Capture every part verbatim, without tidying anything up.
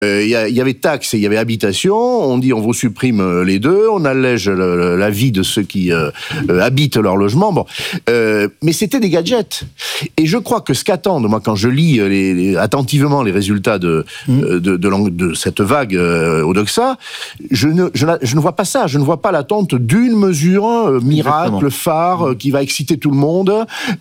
Il y, y avait taxes et il y avait habitation. On dit on vous supprime les deux, on allège le, le, la vie de ceux qui euh, habitent leur logement. Bon, euh, mais c'était des gadgets. Et je crois que ce qu'attendent, moi, quand je lis les, les, attentivement les résultats de mmh. de, de, de, de cette vague euh, Odoxa, je ne je, je ne vois pas ça. Je ne vois pas l'attente d'une mesure euh, miracle, Exactement. phare, euh, qui va exciter tout le monde.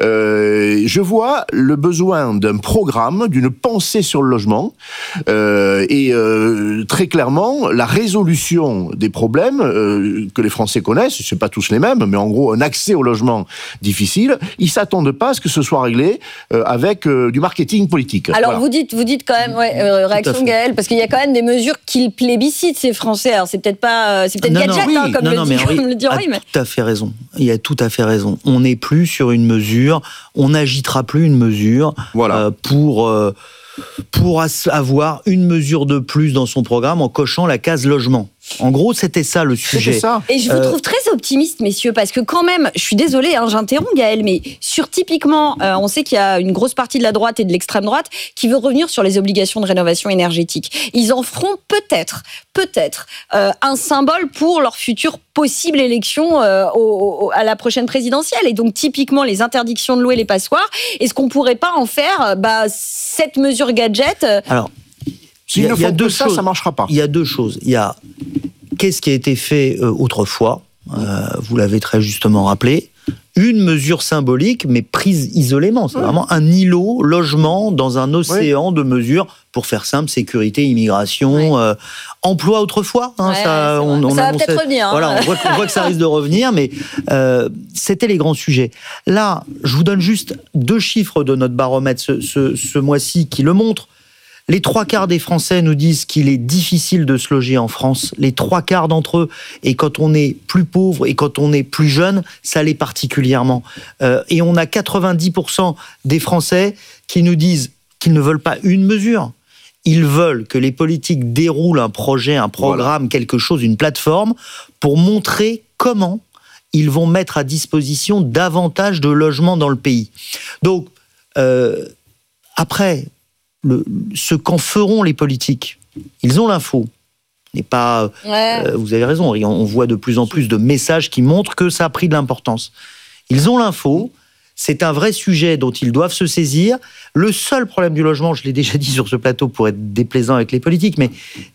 Euh, je vois le besoin d'un programme, d'une pensée sur le logement. Euh, Et euh, très clairement, la résolution des problèmes euh, que les Français connaissent, c'est pas tous les mêmes, mais en gros, un accès au logement difficile, ils s'attendent pas à ce que ce soit réglé euh, avec euh, du marketing politique. Alors voilà. vous dites, vous dites quand même, ouais, euh, réaction Gaël, parce qu'il y a quand même des mesures qu'ils plébiscitent ces Français. Alors c'est peut-être pas, c'est peut-être non, gadget, non, hein, oui, comme, non, le, non, dit, comme le dit Henri. Mais tout à fait raison. Il a tout à fait raison. On n'est plus sur une mesure, on n'agitera plus une mesure voilà. euh, pour. Euh, pour avoir une mesure de plus dans son programme en cochant la case logement. En gros, c'était ça le sujet. C'était ça. Et je vous euh... trouve très optimiste, messieurs, parce que quand même, je suis désolée, hein, j'interromps Gaël, mais sur typiquement, euh, on sait qu'il y a une grosse partie de la droite et de l'extrême droite qui veut revenir sur les obligations de rénovation énergétique. Ils en feront peut-être, peut-être, euh, un symbole pour leur future possible élection euh, au, au, à la prochaine présidentielle. Et donc, typiquement, les interdictions de louer les passoires, est-ce qu'on pourrait pas en faire bah, cette mesure gadget euh... Alors, s'il ne faut que ça, choses. ça marchera pas. Il y a deux choses. Il y a qu'est-ce qui a été fait euh, autrefois, euh, vous l'avez très justement rappelé, une mesure symbolique, mais prise isolément. C'est ouais. vraiment un îlot, logement, dans un océan ouais. de mesures, pour faire simple, sécurité, immigration, ouais. euh, emploi autrefois. Hein, ouais, ça on, on ça annonçait, va peut-être revenir. Hein. Voilà, on voit, on voit que ça risque de revenir, mais euh, c'était les grands sujets. Là, je vous donne juste deux chiffres de notre baromètre ce, ce, ce mois-ci qui le montrent. Les trois quarts des Français nous disent qu'il est difficile de se loger en France. Les trois quarts d'entre eux. Et quand on est plus pauvre et quand on est plus jeune, ça l'est particulièrement. Euh, et on a quatre-vingt-dix pour cent des Français qui nous disent qu'ils ne veulent pas une mesure. Ils veulent que les politiques déroulent un projet, un programme, voilà. quelque chose, une plateforme, pour montrer comment ils vont mettre à disposition davantage de logements dans le pays. Donc, euh, après... Le, ce qu'en feront les politiques, ils ont l'info. Et pas, ouais. euh, vous avez raison, on voit de plus en plus de messages qui montrent que ça a pris de l'importance. Ils ont l'info, c'est un vrai sujet dont ils doivent se saisir. Le seul problème du logement, je l'ai déjà dit sur ce plateau pour être déplaisant avec les politiques, mais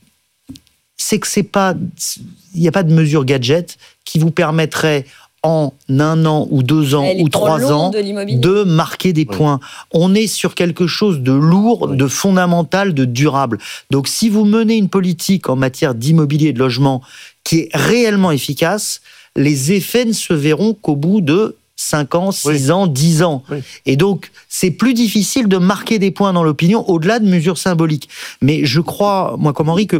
c'est que c'est pas, il n'y a pas de mesure gadget qui vous permettrait en un an ou deux ans Elle ou trois ans de, de marquer des oui. points. On est sur quelque chose de lourd, oui. de fondamental, de durable. Donc si vous menez une politique en matière d'immobilier et de logement qui est réellement efficace, les effets ne se verront qu'au bout de cinq ans, six oui. ans, dix ans. Oui. Et donc, c'est plus difficile de marquer des points dans l'opinion au-delà de mesures symboliques. Mais je crois, moi comme Henri, que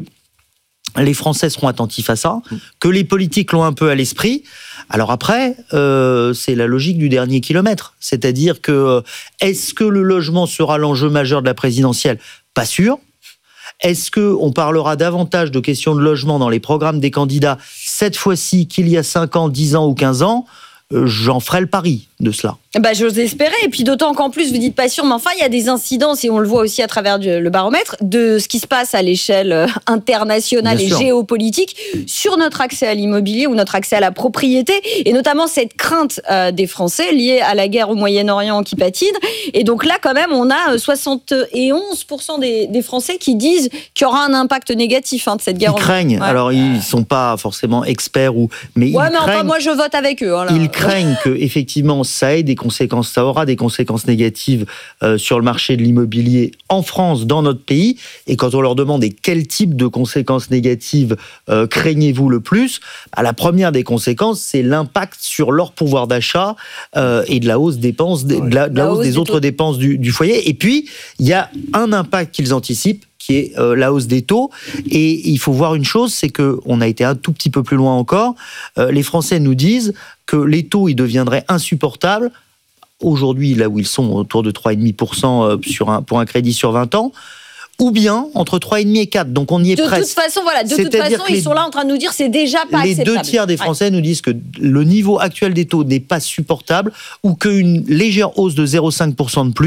les Français seront attentifs à ça, que les politiques l'ont un peu à l'esprit. Alors après, euh, c'est la logique du dernier kilomètre. C'est-à-dire que, est-ce que le logement sera l'enjeu majeur de la présidentielle ? Pas sûr. Est-ce qu'on parlera davantage de questions de logement dans les programmes des candidats cette fois-ci qu'il y a cinq ans, dix ans ou quinze ans ? euh, J'en ferai le pari de cela. Bah, j'ose espérer, et puis d'autant qu'en plus, vous dites pas sûr, mais enfin, il y a des incidences, et on le voit aussi à travers le baromètre, de ce qui se passe à l'échelle internationale Bien et sûr. géopolitique sur notre accès à l'immobilier ou notre accès à la propriété, et notamment cette crainte euh, des Français liée à la guerre au Moyen-Orient qui patine. Et donc là, quand même, on a soixante et onze pour cent des, des Français qui disent qu'il y aura un impact négatif hein, de cette guerre. Ils craignent, ouais. alors ils sont pas forcément experts, ou, mais ouais, ils mais craignent... enfin, moi je vote avec eux. Hein, là. Ils craignent que, effectivement, ça ait des conséquences, ça aura des conséquences négatives euh, sur le marché de l'immobilier en France, dans notre pays. Et quand on leur demande et quel type de conséquences négatives euh, craignez-vous le plus, bah, la première des conséquences, c'est l'impact sur leur pouvoir d'achat euh, et de la hausse, dépenses, de, de la, de la, la hausse, hausse des autres taux. dépenses du, du foyer. Et puis, il y a un impact qu'ils anticipent, qui est euh, la hausse des taux. Et il faut voir une chose, c'est qu'on a été un tout petit peu plus loin encore. Euh, les Français nous disent que les taux, ils deviendraient insupportables. Aujourd'hui, là où ils sont, autour de trois virgule cinq pour cent sur un, pour un crédit sur vingt ans, ou bien entre trois virgule cinq et quatre. Donc on y est de presque. De toute façon, voilà, de toute façon, ils les, sont là en train de nous dire que c'est déjà pas les acceptable. Les deux tiers des Français ouais. nous disent que le niveau actuel des taux n'est pas supportable, ou qu'une légère hausse de zéro virgule cinq pour cent de plus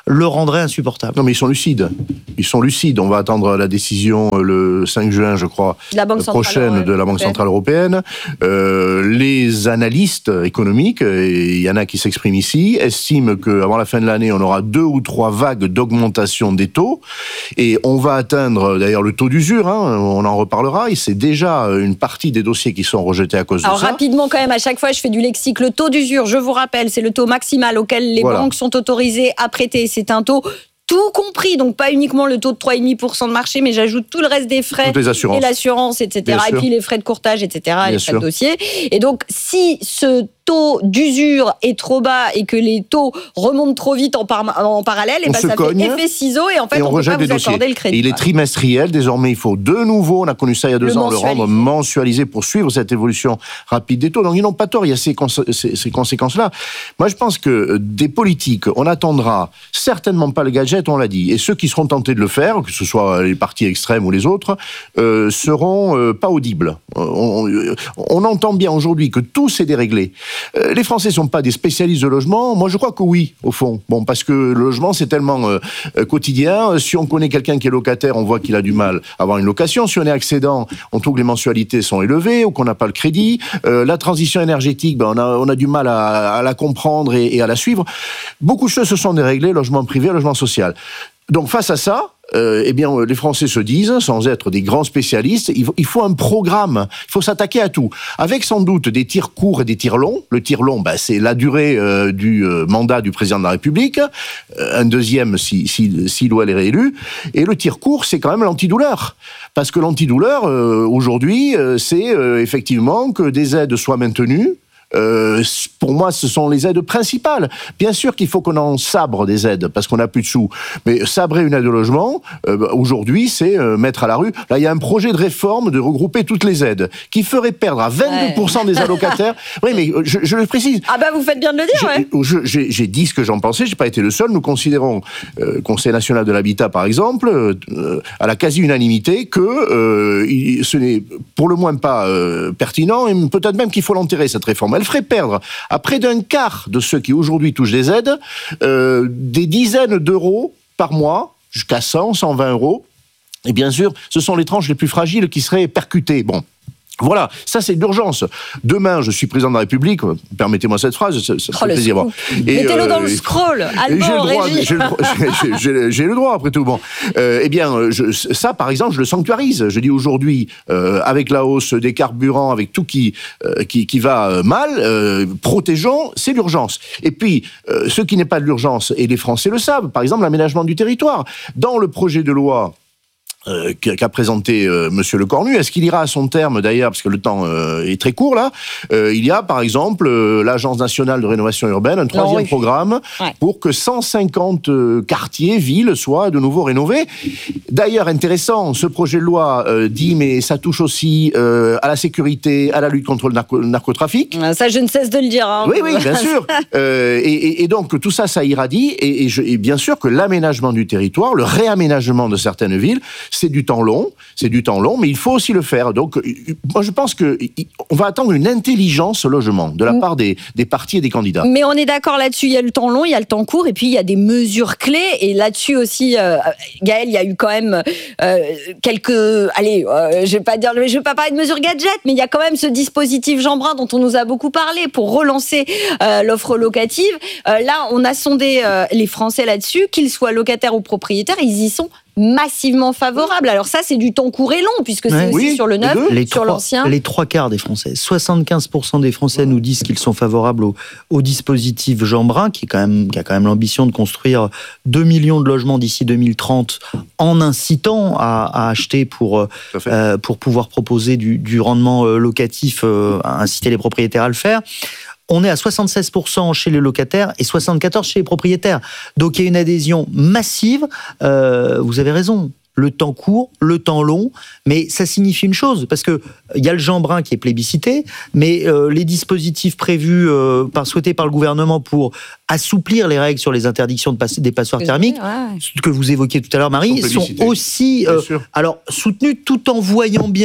le rendrait insupportable. Non, mais ils sont lucides. Ils sont lucides. On va attendre la décision le cinq juin, je crois, la banque prochaine centrale, de la Banque centrale européenne. Euh, les analystes économiques, et il y en a qui s'expriment ici, estiment qu'avant la fin de l'année, on aura deux ou trois vagues d'augmentation des taux. Et on va atteindre, d'ailleurs, le taux d'usure. Hein, on en reparlera. Et c'est déjà une partie des dossiers qui sont rejetés à cause Alors, de ça. Alors rapidement quand même, à chaque fois je fais du lexique, le taux d'usure, je vous rappelle, c'est le taux maximal auquel les voilà. banques sont autorisées à prêter. C'est un taux tout compris, donc pas uniquement le taux de trois virgule cinq pour cent de marché, mais j'ajoute tout le reste des frais, les assurances. et l'assurance, et cetera. Et puis les frais de courtage, et cetera. Bien les frais sûr. de dossier. Et donc si ce taux d'usure est trop bas et que les taux remontent trop vite en, par, en parallèle, et on ben se ça cogne, fait effet ciseau et en fait et on, on ne peut rejette pas des vous dossiers. accorder le crédit. Et il est trimestriel, désormais il faut de nouveau, on a connu ça il y a deux Le ans, le rendre mensualisé pour suivre cette évolution rapide des taux. Donc ils n'ont pas tort, il y a ces, cons- ces, ces conséquences-là. Moi je pense que des politiques, on attendra certainement pas le gadget, on l'a dit, et ceux qui seront tentés de le faire, que ce soit les partis extrêmes ou les autres, euh, seront euh, pas audibles. On, on, on entend bien aujourd'hui que tout s'est déréglé. Euh, les Français sont pas des spécialistes de logement. Moi, je crois que oui, au fond. Bon, parce que le logement, c'est tellement euh, quotidien. Si on connaît quelqu'un qui est locataire, on voit qu'il a du mal à avoir une location. Si on est accédant, on trouve que les mensualités sont élevées ou qu'on n'a pas le crédit. Euh, la transition énergétique, ben, on a, on a du mal à, à la comprendre et, et à la suivre. Beaucoup de choses se sont déréglées, logement privé, logement social. Donc, face à ça, Euh, eh bien, les Français se disent, sans être des grands spécialistes, il faut, il faut un programme, il faut s'attaquer à tout, avec sans doute des tirs courts et des tirs longs. Le tir long, bah, c'est la durée euh, du euh, mandat du président de la République, euh, un deuxième si, si, si l'O L est réélu, et le tir court, c'est quand même l'antidouleur. Parce que l'antidouleur, euh, aujourd'hui, euh, c'est euh, effectivement que des aides soient maintenues. Euh, pour moi, ce sont les aides principales. Bien sûr qu'il faut qu'on en sabre des aides, parce qu'on n'a plus de sous. Mais sabrer une aide au logement, euh, aujourd'hui, c'est euh, mettre à la rue. Là, il y a un projet de réforme de regrouper toutes les aides, qui ferait perdre à vingt-deux pour cent ouais. des allocataires. Oui, mais je, je le précise. Ah bah, vous faites bien de le dire, j'ai, ouais. je, j'ai, j'ai dit ce que j'en pensais, j'ai pas été le seul. Nous considérons, euh, Conseil national de l'habitat, par exemple, euh, à la quasi-unanimité, que euh, il, ce n'est pour le moins pas euh, pertinent, et peut-être même qu'il faut l'enterrer, cette réforme. Elle ferait perdre à près d'un quart de ceux qui aujourd'hui touchent des aides euh, des dizaines d'euros par mois, jusqu'à cent, cent vingt euros. Et bien sûr, ce sont les tranches les plus fragiles qui seraient percutées. Bon. Voilà, ça c'est d'urgence. Demain, je suis président de la République, permettez-moi cette phrase, ça, ça oh, fait plaisir. Bon. Mettez-le euh, dans le scroll, Alban, j'ai le droit, Régis. j'ai, le, j'ai, j'ai, j'ai le droit, après tout. Bon. Euh, eh bien, je, ça, par exemple, je le sanctuarise. Je dis aujourd'hui, euh, avec la hausse des carburants, avec tout qui, euh, qui, qui va mal, euh, protégeons, c'est l'urgence. Et puis, euh, ce qui n'est pas de l'urgence, et les Français le savent, par exemple, l'aménagement du territoire. Dans le projet de loi Euh, qu'a présenté euh, Monsieur Le Cornu, est-ce qu'il ira à son terme d'ailleurs, parce que le temps euh, est très court là, euh, il y a par exemple euh, l'Agence nationale de rénovation urbaine, un troisième non, oui. programme ouais. pour que cent cinquante euh, quartiers, villes soient de nouveau rénovés. D'ailleurs, intéressant, ce projet de loi euh, dit, mais ça touche aussi euh, à la sécurité, à la lutte contre le narco- narcotrafic. Ça, je ne cesse de le dire. Hein. Oui, oui, bien sûr. euh, et, et, et donc, tout ça, ça irradie, et, et, je, et bien sûr que l'aménagement du territoire, le réaménagement de certaines villes, c'est du temps long, c'est du temps long, mais il faut aussi le faire. Donc, moi, je pense que on va attendre une intelligence au logement de la part des, des partis et des candidats. Mais on est d'accord là-dessus. Il y a le temps long, il y a le temps court, et puis il y a des mesures clés. Et là-dessus aussi, euh, Gaël, il y a eu quand même euh, quelques, allez, euh, je vais pas dire, je vais pas parler de mesures gadget, mais il y a quand même ce dispositif Jeanbrun dont on nous a beaucoup parlé pour relancer euh, l'offre locative. Euh, là, on a sondé euh, les Français là-dessus, qu'ils soient locataires ou propriétaires, ils y sont massivement favorable. Alors ça, c'est du temps court et long, puisque c'est ouais, aussi oui, sur le neuf, les sur trois, l'ancien. Les trois quarts des Français, soixante-quinze pour cent des Français nous disent qu'ils sont favorables au, au dispositif Jeanbrun, qui, est quand même, qui a quand même l'ambition de construire deux millions de logements d'ici deux mille trente, en incitant à, à acheter pour, euh, pour pouvoir proposer du, du rendement locatif, euh, à inciter les propriétaires à le faire. On est à soixante-seize pour cent chez les locataires et soixante-quatorze pour cent chez les propriétaires. Donc il y a une adhésion massive. Euh, vous avez raison. Le temps court, le temps long, mais ça signifie une chose, parce que il y a le Jeanbrun qui est plébiscité, mais euh, les dispositifs prévus, euh, par, souhaités par le gouvernement pour assouplir les règles sur les interdictions de passer, des passoires thermiques, ouais. ce que vous évoquiez tout à l'heure, Marie, sont, sont aussi euh, alors soutenus tout en voyant bien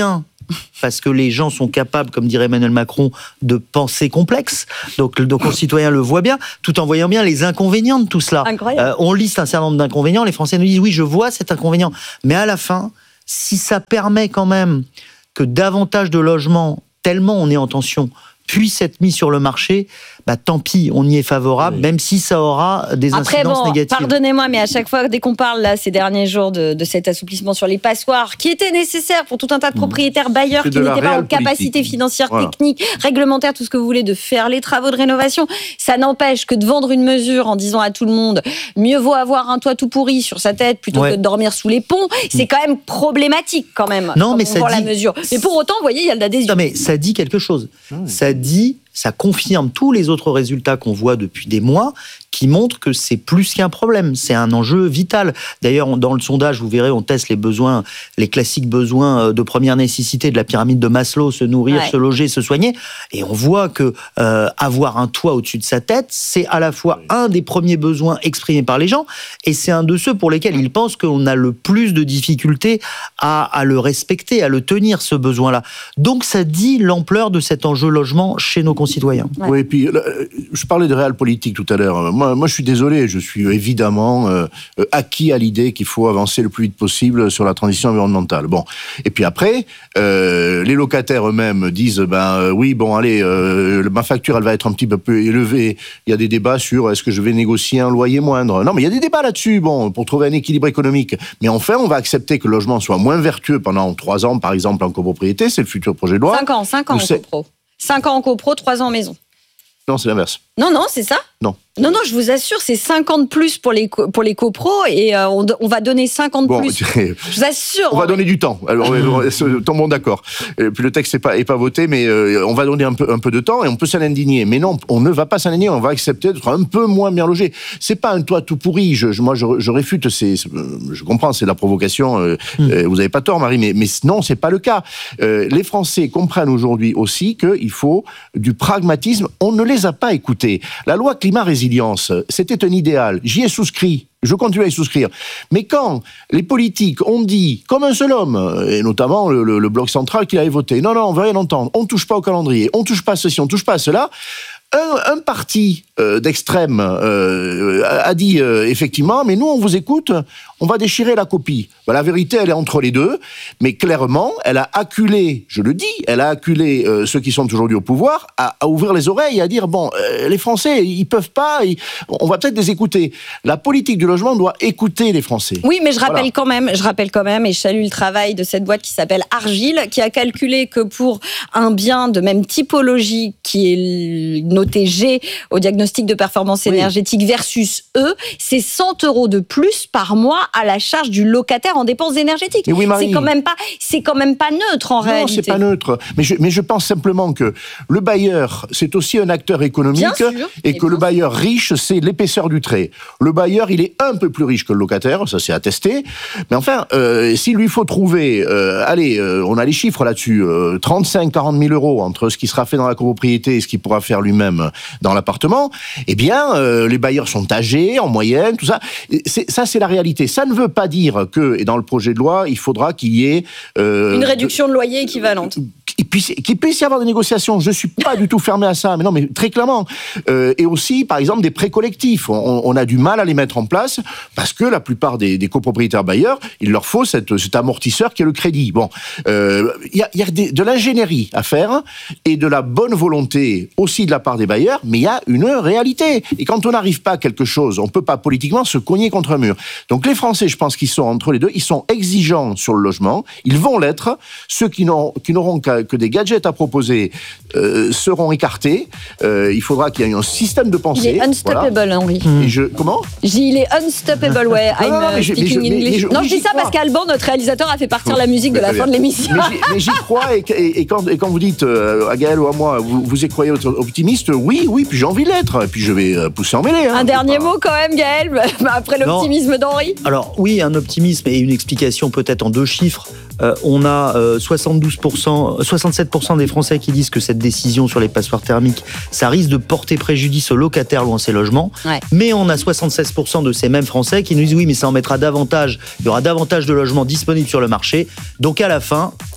parce que les gens sont capables, comme dirait Emmanuel Macron, de penser complexe. Donc nos concitoyens le voient bien, tout en voyant bien les inconvénients de tout cela. Euh, on liste un certain nombre d'inconvénients, les Français nous disent oui, je vois cet inconvénient. Mais à la fin, si ça permet quand même que davantage de logements, tellement on est en tension, puissent être mis sur le marché, bah, tant pis, on y est favorable, oui. même si ça aura des Après, incidences bon, négatives. Pardonnez-moi, mais à chaque fois, dès qu'on parle là, ces derniers jours de, de cet assouplissement sur les passoires, qui était nécessaire pour tout un tas de propriétaires bailleurs C'est qui n'étaient pas en capacité politique. financière, Voilà. technique, réglementaire, tout ce que vous voulez, de faire les travaux de rénovation, ça n'empêche que de vendre une mesure en disant à tout le monde, mieux vaut avoir un toit tout pourri sur sa tête plutôt ouais. que de dormir sous les ponts, c'est quand même problématique quand même. Non, mais ça dit... la mesure. Mais pour autant, vous voyez, il y a de l'adhésion. Non, mais ça dit quelque chose. Mmh. Ça dit... Ça confirme tous les autres résultats qu'on voit depuis des mois qui montrent que c'est plus qu'un problème, c'est un enjeu vital. D'ailleurs, dans le sondage, vous verrez, on teste les besoins, les classiques besoins de première nécessité de la pyramide de Maslow, se nourrir, ouais. se loger, se soigner, et on voit que euh, avoir un toit au-dessus de sa tête, c'est à la fois un des premiers besoins exprimés par les gens, et c'est un de ceux pour lesquels ils pensent qu'on a le plus de difficultés à, à le respecter, à le tenir, ce besoin-là. Donc ça dit l'ampleur de cet enjeu logement chez nos concitoyens. Ouais. Oui, et puis je parlais de réel politique tout à l'heure. Moi, moi, je suis désolé, je suis évidemment euh, acquis à l'idée qu'il faut avancer le plus vite possible sur la transition environnementale. Bon, et puis après, euh, les locataires eux-mêmes disent, ben euh, oui, bon, allez, euh, ma facture, elle va être un petit peu plus élevée. Il y a des débats sur est-ce que je vais négocier un loyer moindre. Non, mais il y a des débats là-dessus, bon, pour trouver un équilibre économique. Mais enfin, on va accepter que le logement soit moins vertueux pendant trois ans, par exemple, en copropriété. C'est le futur projet de loi. Cinq ans, cinq ans en copro. Cinq ans en copro, trois ans en maison. Non, c'est l'inverse. Non, non, c'est ça ? Non. Non, non, je vous assure, c'est cinquante plus pour les, pour les copros et euh, on, on va donner cinquante bon, plus. Je vous assure. On va donner du temps. Alors, tombons d'accord. Et puis le texte n'est pas, est pas voté, mais euh, on va donner un peu, un peu de temps et on peut s'en indigner. Mais non, on ne va pas s'en indigner, on va accepter d'être un peu moins bien logé. C'est pas un toit tout pourri. Je, je, moi, je, je réfute. C'est, je comprends, c'est de la provocation. Euh, mmh. euh, vous n'avez pas tort, Marie, mais, mais non, c'est pas le cas. Euh, les Français comprennent aujourd'hui aussi qu'il faut du pragmatisme. On ne les a pas écoutés. La loi climat-résilience, c'était un idéal. J'y ai souscrit. Je continue à y souscrire. Mais quand les politiques ont dit, comme un seul homme, et notamment le, le, le bloc central qui l'avait voté, non, non, on ne veut rien entendre, on ne touche pas au calendrier, on ne touche pas à ceci, on ne touche pas à cela, un, un parti euh, d'extrême euh, a dit euh, effectivement, mais nous on vous écoute, on va déchirer la copie. Ben, la vérité, elle est entre les deux, mais clairement, elle a acculé, je le dis, elle a acculé euh, ceux qui sont aujourd'hui au pouvoir à, à ouvrir les oreilles et à dire, bon, euh, les Français, ils peuvent pas, ils, on va peut-être les écouter. La politique du logement doit écouter les Français. Oui, mais je rappelle voilà. quand même, je rappelle quand même, et je salue le travail de cette boîte qui s'appelle Argile, qui a calculé que pour un bien de même typologie qui est noté G au diagnostic de performance oui. énergétique versus E, c'est cent euros de plus par mois à la charge du locataire en dépenses énergétiques. Oui, c'est quand même pas, c'est quand même pas neutre en non, réalité. Non, c'est pas neutre. Mais je, mais je pense simplement que le bailleur, c'est aussi un acteur économique sûr, et que le bailleur riche, c'est l'épaisseur du trait. Le bailleur, il est un peu plus riche que le locataire, ça c'est attesté. Mais enfin, euh, s'il lui faut trouver, euh, allez, euh, on a les chiffres là-dessus, euh, trente-cinq à quarante mille euros entre ce qui sera fait dans la copropriété et ce qu'il pourra faire lui-même dans l'appartement, eh bien, euh, les bailleurs sont âgés en moyenne, tout ça. C'est, ça, c'est la réalité. Ça ne veut pas dire que, et dans le projet de loi, il faudra qu'il y ait... Euh, une réduction de, de loyer équivalente. Qu'il puisse, qu'il puisse y avoir des négociations. Je ne suis pas du tout fermé à ça, mais non, mais très clairement. Euh, et aussi, par exemple, des prêts collectifs. On, on a du mal à les mettre en place parce que la plupart des, des copropriétaires bailleurs, il leur faut cette, cet amortisseur qui est le crédit. Bon, euh, il y a, y a des, de l'ingénierie à faire et de la bonne volonté aussi de la part des bailleurs, mais il y a une réalité. Et quand on n'arrive pas à quelque chose, on ne peut pas politiquement se cogner contre un mur. Donc les Français, je pense qu'ils sont entre les deux, ils sont exigeants sur le logement, ils vont l'être. Ceux qui n'auront, qui n'auront qu'à que des gadgets à proposer euh, seront écartés. Euh, il faudra qu'il y ait un système de pensée. Il est unstoppable, voilà. Henri. Et je, comment J'ai, Il est unstoppable, ouais. non, non, non, I'm speaking je, English. Mais, mais je, non, oui, je dis ça crois. Parce qu'Alban, notre réalisateur, a fait partir la musique de la fin de l'émission. Mais j'y, mais j'y crois, et, et, et, quand, et quand vous dites euh, à Gaël ou à moi, vous, vous y croyez optimiste, oui, oui, puis j'ai envie de l'être, et puis je vais euh, pousser en mêlée. Hein, un dernier pas... mot quand même, Gaël, après l'optimisme non. d'Henri. Alors oui, un optimisme et une explication peut-être en deux chiffres. Euh, on a euh, soixante-douze pour cent, soixante-sept pour cent des Français qui disent que cette décision sur les passoires thermiques, ça risque de porter préjudice aux locataires louant ces logements. Ouais. Mais on a soixante-seize pour cent de ces mêmes Français qui nous disent oui, mais ça en mettra davantage, il y aura davantage de logements disponibles sur le marché. Donc à la fin,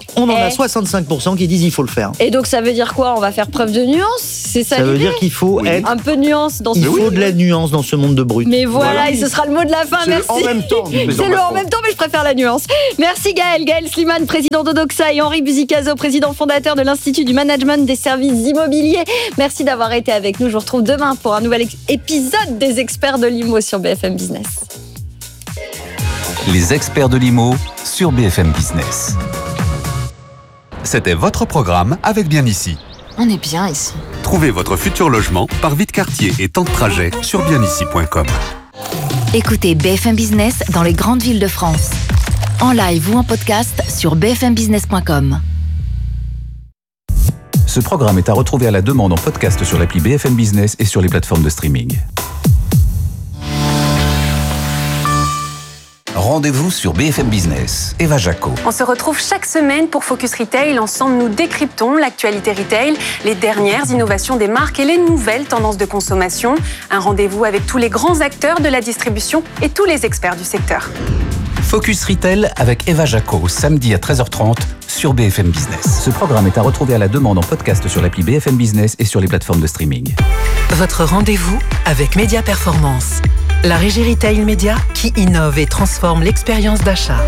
On en Eh. a soixante-cinq pour cent qui disent il faut le faire. Et donc ça veut dire quoi? On va faire preuve de nuance? C'est ça, Ça veut l'idée? dire qu'il faut être. Un peu de nuance dans ce Il monde. faut de la nuance dans ce monde de brut. Mais voilà, Voilà. et ce sera le mot de la fin, C'est le merci. en même temps, nous, les C'est le en enfants. même temps, mais je préfère la nuance. Merci Gaël. Gaël Sliman, président d'Odoxa, et Henri Buzicazo, président fondateur de l'Institut du Management des Services Immobiliers. Merci d'avoir été avec nous. Je vous retrouve demain pour un nouvel ex- épisode des Experts de l'I M O sur B F M Business. Les experts de l'I M O sur B F M Business. C'était votre programme avec Bien Ici. On est bien ici. Trouvez votre futur logement par vide quartier et temps de trajet sur bien ici point com. Écoutez B F M Business dans les grandes villes de France. En live ou en podcast sur b f m business point com. Ce programme est à retrouver à la demande en podcast sur l'appli B F M Business et sur les plateformes de streaming. Rendez-vous sur B F M Business. Eva Jaco. On se retrouve chaque semaine pour Focus Retail. Ensemble, nous décryptons l'actualité retail, les dernières innovations des marques et les nouvelles tendances de consommation. Un rendez-vous avec tous les grands acteurs de la distribution et tous les experts du secteur. Focus Retail avec Eva Jaco, samedi à treize heures trente sur B F M Business. Ce programme est à retrouver à la demande en podcast sur l'appli B F M Business et sur les plateformes de streaming. Votre rendez-vous avec Média Performance, la régie retail média qui innove et transforme l'expérience d'achat.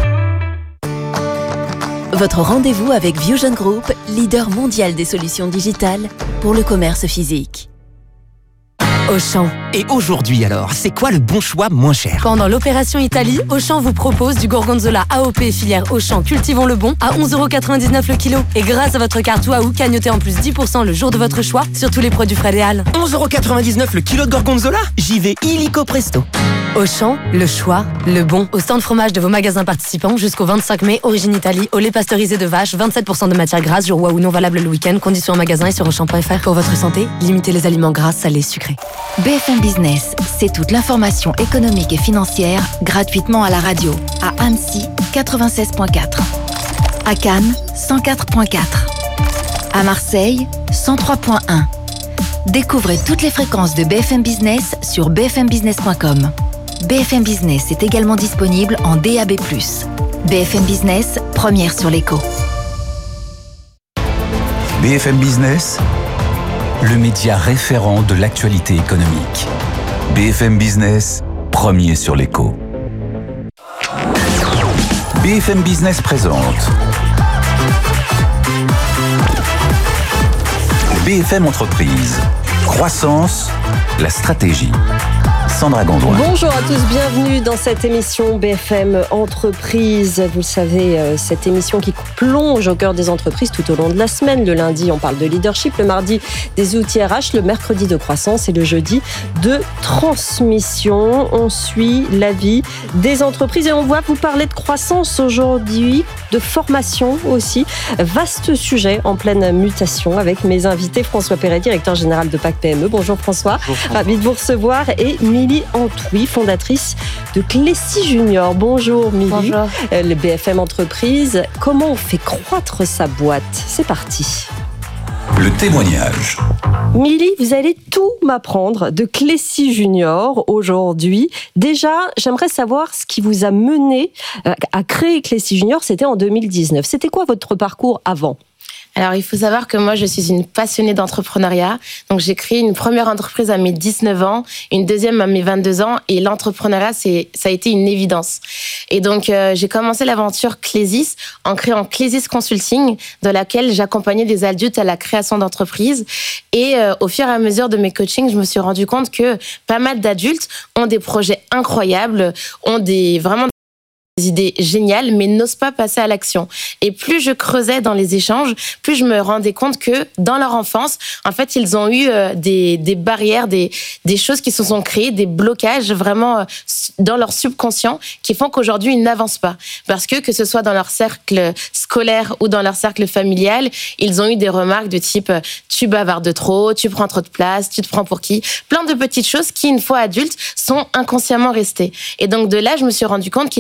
Votre rendez-vous avec Viewgen Group, leader mondial des solutions digitales pour le commerce physique. Auchan. Et aujourd'hui alors, c'est quoi le bon choix moins cher? Pendant l'opération Italie, Auchan vous propose du Gorgonzola A O P filière Auchan Cultivons le Bon à onze euros quatre-vingt-dix-neuf le kilo. Et grâce à votre carte Waouh, cagnotez en plus dix pour cent le jour de votre choix sur tous les produits frais Réal. onze euros quatre-vingt-dix-neuf le kilo de Gorgonzola? J'y vais illico presto. Auchan, le choix, le bon. Au stand fromage de vos magasins participants jusqu'au vingt-cinq mai, origine Italie, au lait pasteurisé de vache, vingt-sept pour cent de matière grasse, jour Waouh non valable le week-end, conditions en magasin et sur auchan point f r. Pour votre santé, limitez les aliments gras, salés, sucrés. B F M Business, c'est toute l'information économique et financière gratuitement à la radio. À Annecy, quatre-vingt-seize virgule quatre. À Cannes, cent quatre virgule quatre. À Marseille, cent trois virgule un. Découvrez toutes les fréquences de B F M Business sur b f m business point com. B F M Business est également disponible en D A B plus. B F M Business, première sur l'écho. B F M Business, le média référent de l'actualité économique. B F M Business, premier sur l'écho. B F M Business présente B F M Entreprise. Croissance, la stratégie. Sandra Gondouin. Bonjour à tous, bienvenue dans cette émission B F M Entreprise. Vous le savez, cette émission qui plonge au cœur des entreprises tout au long de la semaine. Le lundi, on parle de leadership, le mardi, des outils R H, le mercredi de croissance et le jeudi de transmission. On suit la vie des entreprises et on va vous parler de croissance aujourd'hui, de formation aussi. Vaste sujet en pleine mutation avec mes invités. François Perret, directeur général de P A C P M E. Bonjour François. Bonjour, François. Ravi de vous recevoir. Et Milly Antouy, fondatrice de Clécy Junior. Bonjour Milly. Bonjour. Euh, Le B F M Entreprise. Comment on fait croître sa boîte? C'est parti. Le témoignage. Milly, vous allez tout m'apprendre de Clécy Junior aujourd'hui. Déjà, j'aimerais savoir ce qui vous a mené euh, à créer Clécy Junior. C'était en deux mille dix-neuf. C'était quoi votre parcours avant ? Alors, il faut savoir que moi, je suis une passionnée d'entrepreneuriat. Donc, j'ai créé une première entreprise à mes dix-neuf ans, une deuxième à mes vingt-deux ans. Et l'entrepreneuriat, c'est, ça a été une évidence. Et donc, euh, j'ai commencé l'aventure Clésis en créant Clésis Consulting, dans laquelle j'accompagnais des adultes à la création d'entreprises. Et euh, au fur et à mesure de mes coachings, je me suis rendu compte que pas mal d'adultes ont des projets incroyables, ont des vraiment des idées géniales, mais n'osent pas passer à l'action. Et plus je creusais dans les échanges, plus je me rendais compte que dans leur enfance, en fait, ils ont eu euh, des, des barrières, des, des choses qui se sont créées, des blocages vraiment euh, dans leur subconscient qui font qu'aujourd'hui, ils n'avancent pas. Parce que, que ce soit dans leur cercle scolaire ou dans leur cercle familial, ils ont eu des remarques de type euh, tu bavardes trop, tu prends trop de place, tu te prends pour qui? Plein de petites choses qui, une fois adultes, sont inconsciemment restées. Et donc, de là, je me suis rendu compte qu'il fallait agir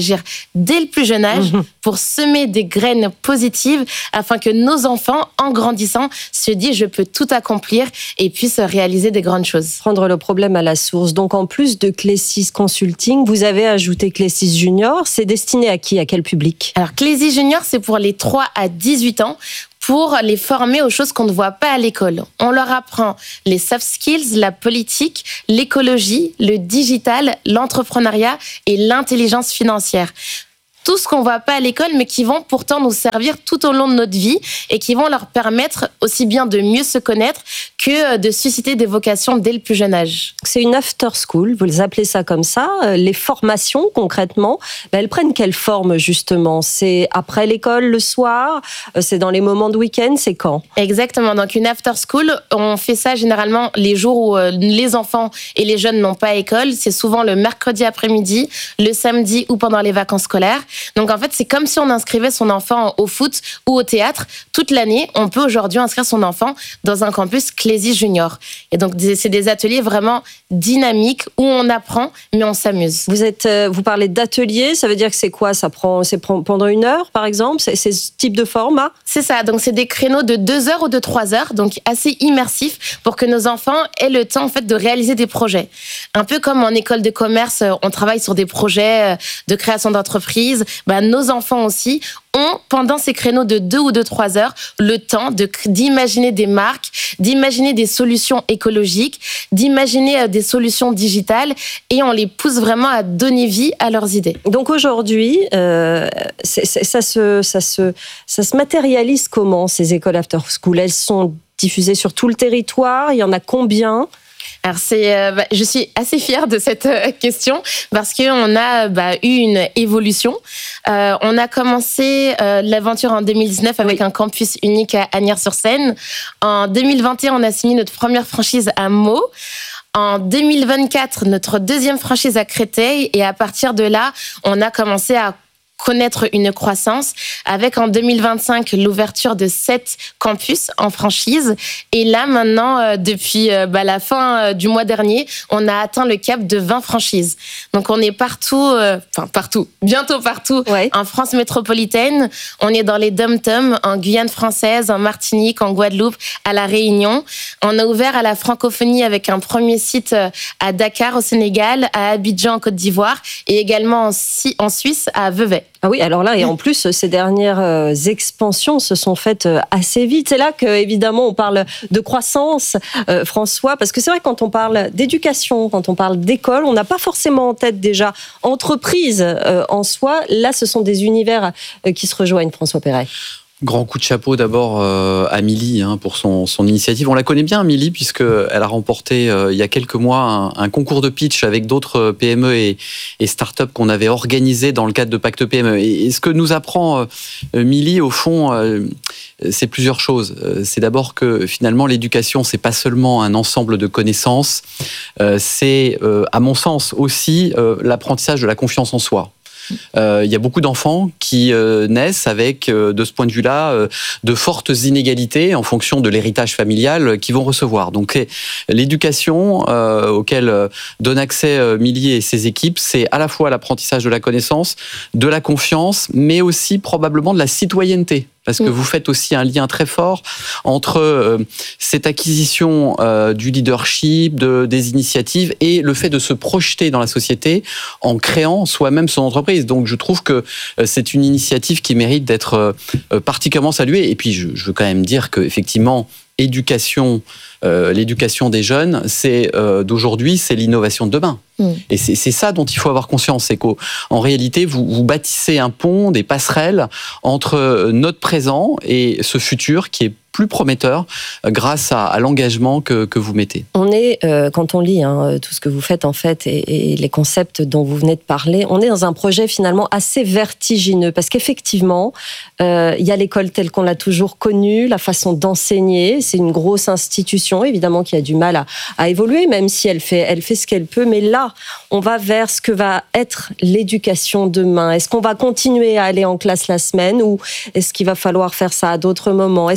agir dès le plus jeune âge mmh. pour semer des graines positives afin que nos enfants, en grandissant, se disent je peux tout accomplir et puissent réaliser des grandes choses. Prendre le problème à la source. Donc en plus de Clésis Consulting, vous avez ajouté Clésis Junior. C'est destiné à qui, à quel public? Alors Clésis Junior, c'est pour les trois à dix-huit ans, pour les former aux choses qu'on ne voit pas à l'école. On leur apprend les soft skills, la politique, l'écologie, le digital, l'entrepreneuriat et l'intelligence financière. Tout ce qu'on ne voit pas à l'école, mais qui vont pourtant nous servir tout au long de notre vie et qui vont leur permettre aussi bien de mieux se connaître que de susciter des vocations dès le plus jeune âge. C'est une after school, vous les appelez ça comme ça. Les formations, concrètement, ben elles prennent quelle forme, justement? C'est après l'école, le soir? C'est dans les moments de week-end? C'est quand? Exactement. Donc, une after school, on fait ça généralement les jours où les enfants et les jeunes n'ont pas école. C'est souvent le mercredi après-midi, le samedi ou pendant les vacances scolaires. Donc, en fait, c'est comme si on inscrivait son enfant au foot ou au théâtre. Toute l'année, on peut aujourd'hui inscrire son enfant dans un campus Clésis Junior. Et donc, c'est des ateliers vraiment dynamiques où on apprend, mais on s'amuse. Vous êtes, vous parlez d'ateliers, ça veut dire que c'est quoi? Ça prend, c'est pendant une heure, par exemple? C'est, c'est ce type de format? C'est ça. Donc, c'est des créneaux de deux heures ou de trois heures, donc assez immersifs pour que nos enfants aient le temps, en fait, de réaliser des projets. Un peu comme en école de commerce, on travaille sur des projets de création d'entreprise. Ben, nos enfants aussi ont, pendant ces créneaux de deux ou de trois heures, le temps de, d'imaginer des marques, d'imaginer des solutions écologiques, d'imaginer des solutions digitales, et on les pousse vraiment à donner vie à leurs idées. Donc aujourd'hui, euh, c'est, c'est, ça, se, ça, se, ça se matérialise comment, ces écoles after school? Elles sont diffusées sur tout le territoire? Il y en a combien? Alors c'est, euh, bah, je suis assez fière de cette euh, question parce qu'on a bah, eu une évolution. Euh, on a commencé euh, l'aventure en deux mille dix-neuf avec oui. un campus unique à Asnières-sur-Seine. En deux mille vingt et un, on a signé notre première franchise à Meaux. En deux mille vingt-quatre, notre deuxième franchise à Créteil. Et à partir de là, on a commencé à connaître une croissance avec en deux mille vingt-cinq l'ouverture de sept campus en franchise. Et là, maintenant, euh, depuis euh, bah, la fin euh, du mois dernier, on a atteint le cap de vingt franchises. Donc, on est partout, euh, enfin partout, bientôt partout, ouais. en France métropolitaine. On est dans les dom-toms, en Guyane française, en Martinique, en Guadeloupe, à La Réunion. On a ouvert à la francophonie avec un premier site à Dakar, au Sénégal, à Abidjan, en Côte d'Ivoire, et également en, en Suisse, à Vevey. Ah oui, alors là, et en plus, ces dernières expansions se sont faites assez vite. C'est là que, évidemment, on parle de croissance, euh, François, parce que c'est vrai, quand on parle d'éducation, quand on parle d'école, on n'a pas forcément en tête déjà entreprise euh, en soi. Là, ce sont des univers euh, qui se rejoignent, François Perret. Grand coup de chapeau d'abord euh, à Milly hein, pour son, son initiative. On la connaît bien, Milly, puisqu'elle a remporté euh, il y a quelques mois un, un concours de pitch avec d'autres P M E et, et start-up qu'on avait organisé dans le cadre de Pacte P M E. Et, et ce que nous apprend euh, Milly, au fond, euh, c'est plusieurs choses. C'est d'abord que finalement l'éducation, c'est pas seulement un ensemble de connaissances, euh, c'est euh, à mon sens aussi euh, l'apprentissage de la confiance en soi. Euh, il y a beaucoup d'enfants qui euh, naissent avec, euh, de ce point de vue-là, euh, de fortes inégalités en fonction de l'héritage familial qu'ils vont recevoir. Donc l'éducation euh, auquel euh, donne accès euh, Milly et ses équipes, c'est à la fois l'apprentissage de la connaissance, de la confiance, mais aussi probablement de la citoyenneté. Parce que vous faites aussi un lien très fort entre euh, cette acquisition euh, du leadership, de, des initiatives et le fait de se projeter dans la société en créant soi-même son entreprise. Donc je trouve que euh, c'est une initiative qui mérite d'être euh, particulièrement saluée. Et puis je, je veux quand même dire qu'effectivement, éducation, euh, l'éducation des jeunes, c'est euh, d'aujourd'hui, c'est l'innovation de demain. Mmh. Et c'est, c'est ça dont il faut avoir conscience, c'est qu'en réalité, vous, vous bâtissez un pont, des passerelles entre notre présent et ce futur qui est plus prometteur grâce à, à l'engagement que, que vous mettez. On est, euh, quand on lit hein, tout ce que vous faites en fait et, et les concepts dont vous venez de parler, on est dans un projet finalement assez vertigineux parce qu'effectivement, euh, il y a l'école telle qu'on l'a toujours connue, la façon d'enseigner, c'est une grosse institution évidemment qui a du mal à, à évoluer même si elle fait, elle fait ce qu'elle peut, mais là, on va vers ce que va être l'éducation demain. Est-ce qu'on va continuer à aller en classe la semaine ou est-ce qu'il va falloir faire ça à d'autres moments? Est-ce qu'on va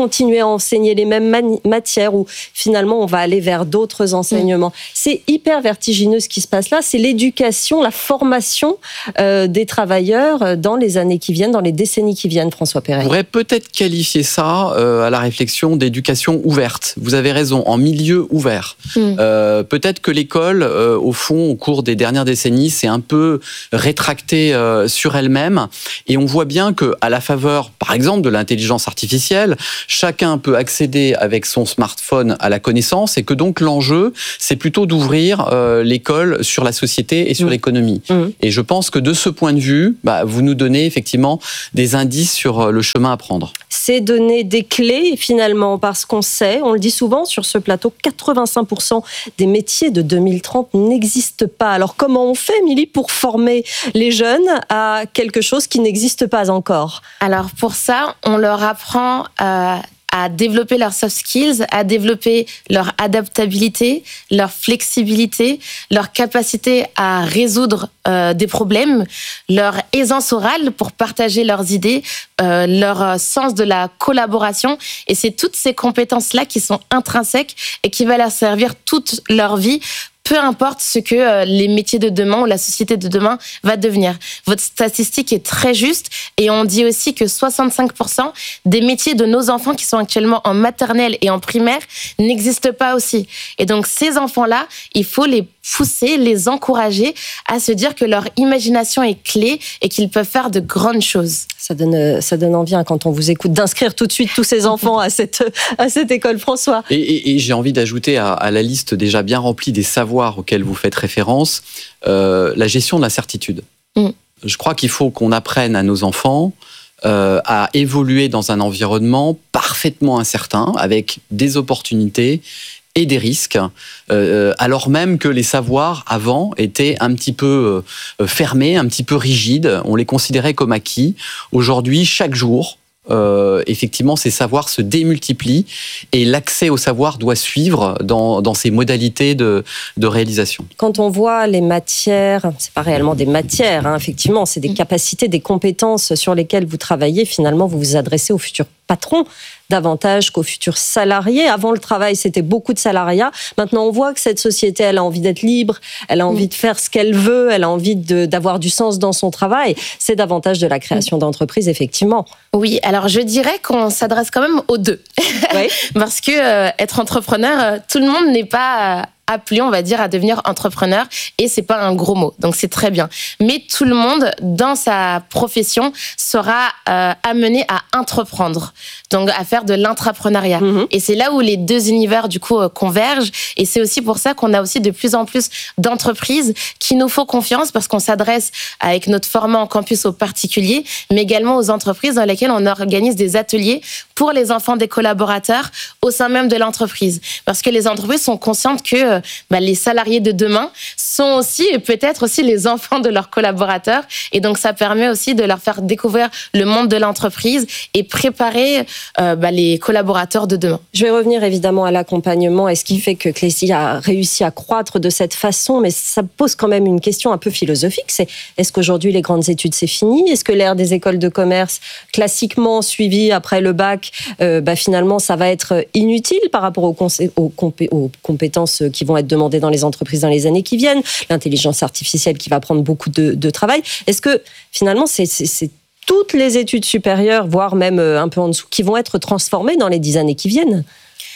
continuer à enseigner les mêmes mani- matières ou finalement on va aller vers d'autres enseignements. Mmh. C'est hyper vertigineux ce qui se passe là. C'est l'éducation, la formation euh, des travailleurs dans les années qui viennent, dans les décennies qui viennent, François Perret. On pourrait peut-être qualifier ça euh, à la réflexion d'éducation ouverte. Vous avez raison, en milieu ouvert. Mmh. Euh, peut-être que l'école, euh, au fond, au cours des dernières décennies, s'est un peu rétractée euh, sur elle-même. Et on voit bien qu'à la faveur, par exemple, de l'intelligence artificielle, chacun peut accéder avec son smartphone à la connaissance et que donc l'enjeu, c'est plutôt d'ouvrir euh, l'école sur la société et sur mmh. l'économie. Mmh. Et je pense que de ce point de vue, bah, vous nous donnez effectivement des indices sur le chemin à prendre. C'est donner des clés finalement parce qu'on sait, on le dit souvent sur ce plateau, quatre-vingt-cinq pour cent des métiers de deux mille trente n'existent pas. Alors comment on fait, Émilie, pour former les jeunes à quelque chose qui n'existe pas encore? Alors pour ça, on leur apprend à... à développer leurs soft skills, à développer leur adaptabilité, leur flexibilité, leur capacité à résoudre euh, des problèmes, leur aisance orale pour partager leurs idées, euh, leur sens de la collaboration. Et c'est toutes ces compétences-là qui sont intrinsèques et qui vont leur servir toute leur vie, peu importe ce que euh, les métiers de demain ou la société de demain va devenir. Votre statistique est très juste et on dit aussi que soixante-cinq pour cent des métiers de nos enfants qui sont actuellement en maternelle et en primaire n'existent pas aussi. Et donc ces enfants-là, il faut les pousser, les encourager à se dire que leur imagination est clé et qu'ils peuvent faire de grandes choses. Ça donne, ça donne envie hein, quand on vous écoute d'inscrire tout de suite tous ces enfants à cette, à cette école, François. Et, et, et j'ai envie d'ajouter à, à la liste déjà bien remplie des savoirs auxquels vous faites référence, euh, la gestion de l'incertitude. Mm. Je crois qu'il faut qu'on apprenne à nos enfants euh, à évoluer dans un environnement parfaitement incertain, avec des opportunités et des risques, euh, alors même que les savoirs avant étaient un petit peu euh, fermés, un petit peu rigides, on les considérait comme acquis. Aujourd'hui, chaque jour, Euh, effectivement, ces savoirs se démultiplient et l'accès au savoir doit suivre dans, dans ses modalités de, de réalisation. Quand on voit les matières, c'est pas réellement des matières, hein, effectivement, c'est des capacités, des compétences sur lesquelles vous travaillez. Finalement, vous vous adressez aux futurs patrons davantage qu'aux futurs salariés. Avant le travail, c'était beaucoup de salariat. Maintenant, on voit que cette société, elle a envie d'être libre, elle a envie de faire ce qu'elle veut, elle a envie de, d'avoir du sens dans son travail. C'est davantage de la création d'entreprises, effectivement. Oui, alors je dirais qu'on s'adresse quand même aux deux. Oui. Parce que euh, être entrepreneur, euh, tout le monde n'est pas... Euh, appelé, on va dire, à devenir entrepreneur, et c'est pas un gros mot, donc c'est très bien. Mais tout le monde, dans sa profession, sera euh, amené à entreprendre, donc à faire de l'intrapreneuriat. Mmh. Et c'est là où les deux univers, du coup, euh, convergent, et c'est aussi pour ça qu'on a aussi de plus en plus d'entreprises qui nous font confiance, parce qu'on s'adresse avec notre format en campus aux particuliers, mais également aux entreprises dans lesquelles on organise des ateliers pour les enfants des collaborateurs au sein même de l'entreprise. Parce que les entreprises sont conscientes que bah, les salariés de demain sont aussi, et peut-être aussi, les enfants de leurs collaborateurs. Et donc, ça permet aussi de leur faire découvrir le monde de l'entreprise et préparer euh, bah, les collaborateurs de demain. Je vais revenir évidemment à l'accompagnement et ce qui fait que Clécy a réussi à croître de cette façon, mais ça pose quand même une question un peu philosophique. C'est, est-ce qu'aujourd'hui, les grandes études, c'est fini? Est-ce que l'ère des écoles de commerce, classiquement suivie après le bac, euh, bah, finalement, ça va être inutile par rapport aux, consé- aux, compé- aux compétences qui vont être demandées dans les entreprises dans les années qui viennent, l'intelligence artificielle qui va prendre beaucoup de, de travail. Est-ce que finalement, c'est, c'est, c'est toutes les études supérieures, voire même un peu en dessous, qui vont être transformées dans les dix années qui viennent?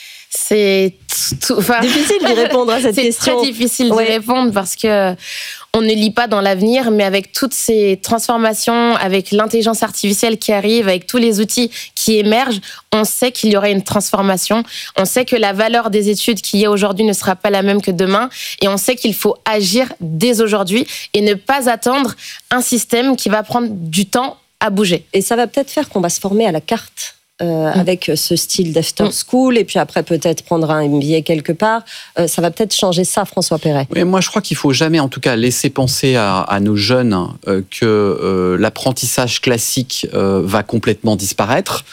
C'est tout, enfin, difficile d'y répondre à cette c'est question. C'est très difficile ouais. d'y répondre parce que on ne lit pas dans l'avenir, mais avec toutes ces transformations, avec l'intelligence artificielle qui arrive, avec tous les outils qui émergent, on sait qu'il y aura une transformation. On sait que la valeur des études qu'il y a aujourd'hui ne sera pas la même que demain. Et on sait qu'il faut agir dès aujourd'hui et ne pas attendre un système qui va prendre du temps à bouger. Et ça va peut-être faire qu'on va se former à la carte. Euh, mmh. Avec ce style d'after school, et puis après peut-être prendre un M B A quelque part. Euh, ça va peut-être changer ça, François Perret. Oui, moi, je crois qu'il ne faut jamais, en tout cas, laisser penser à, à nos jeunes euh, que euh, l'apprentissage classique euh, va complètement disparaître.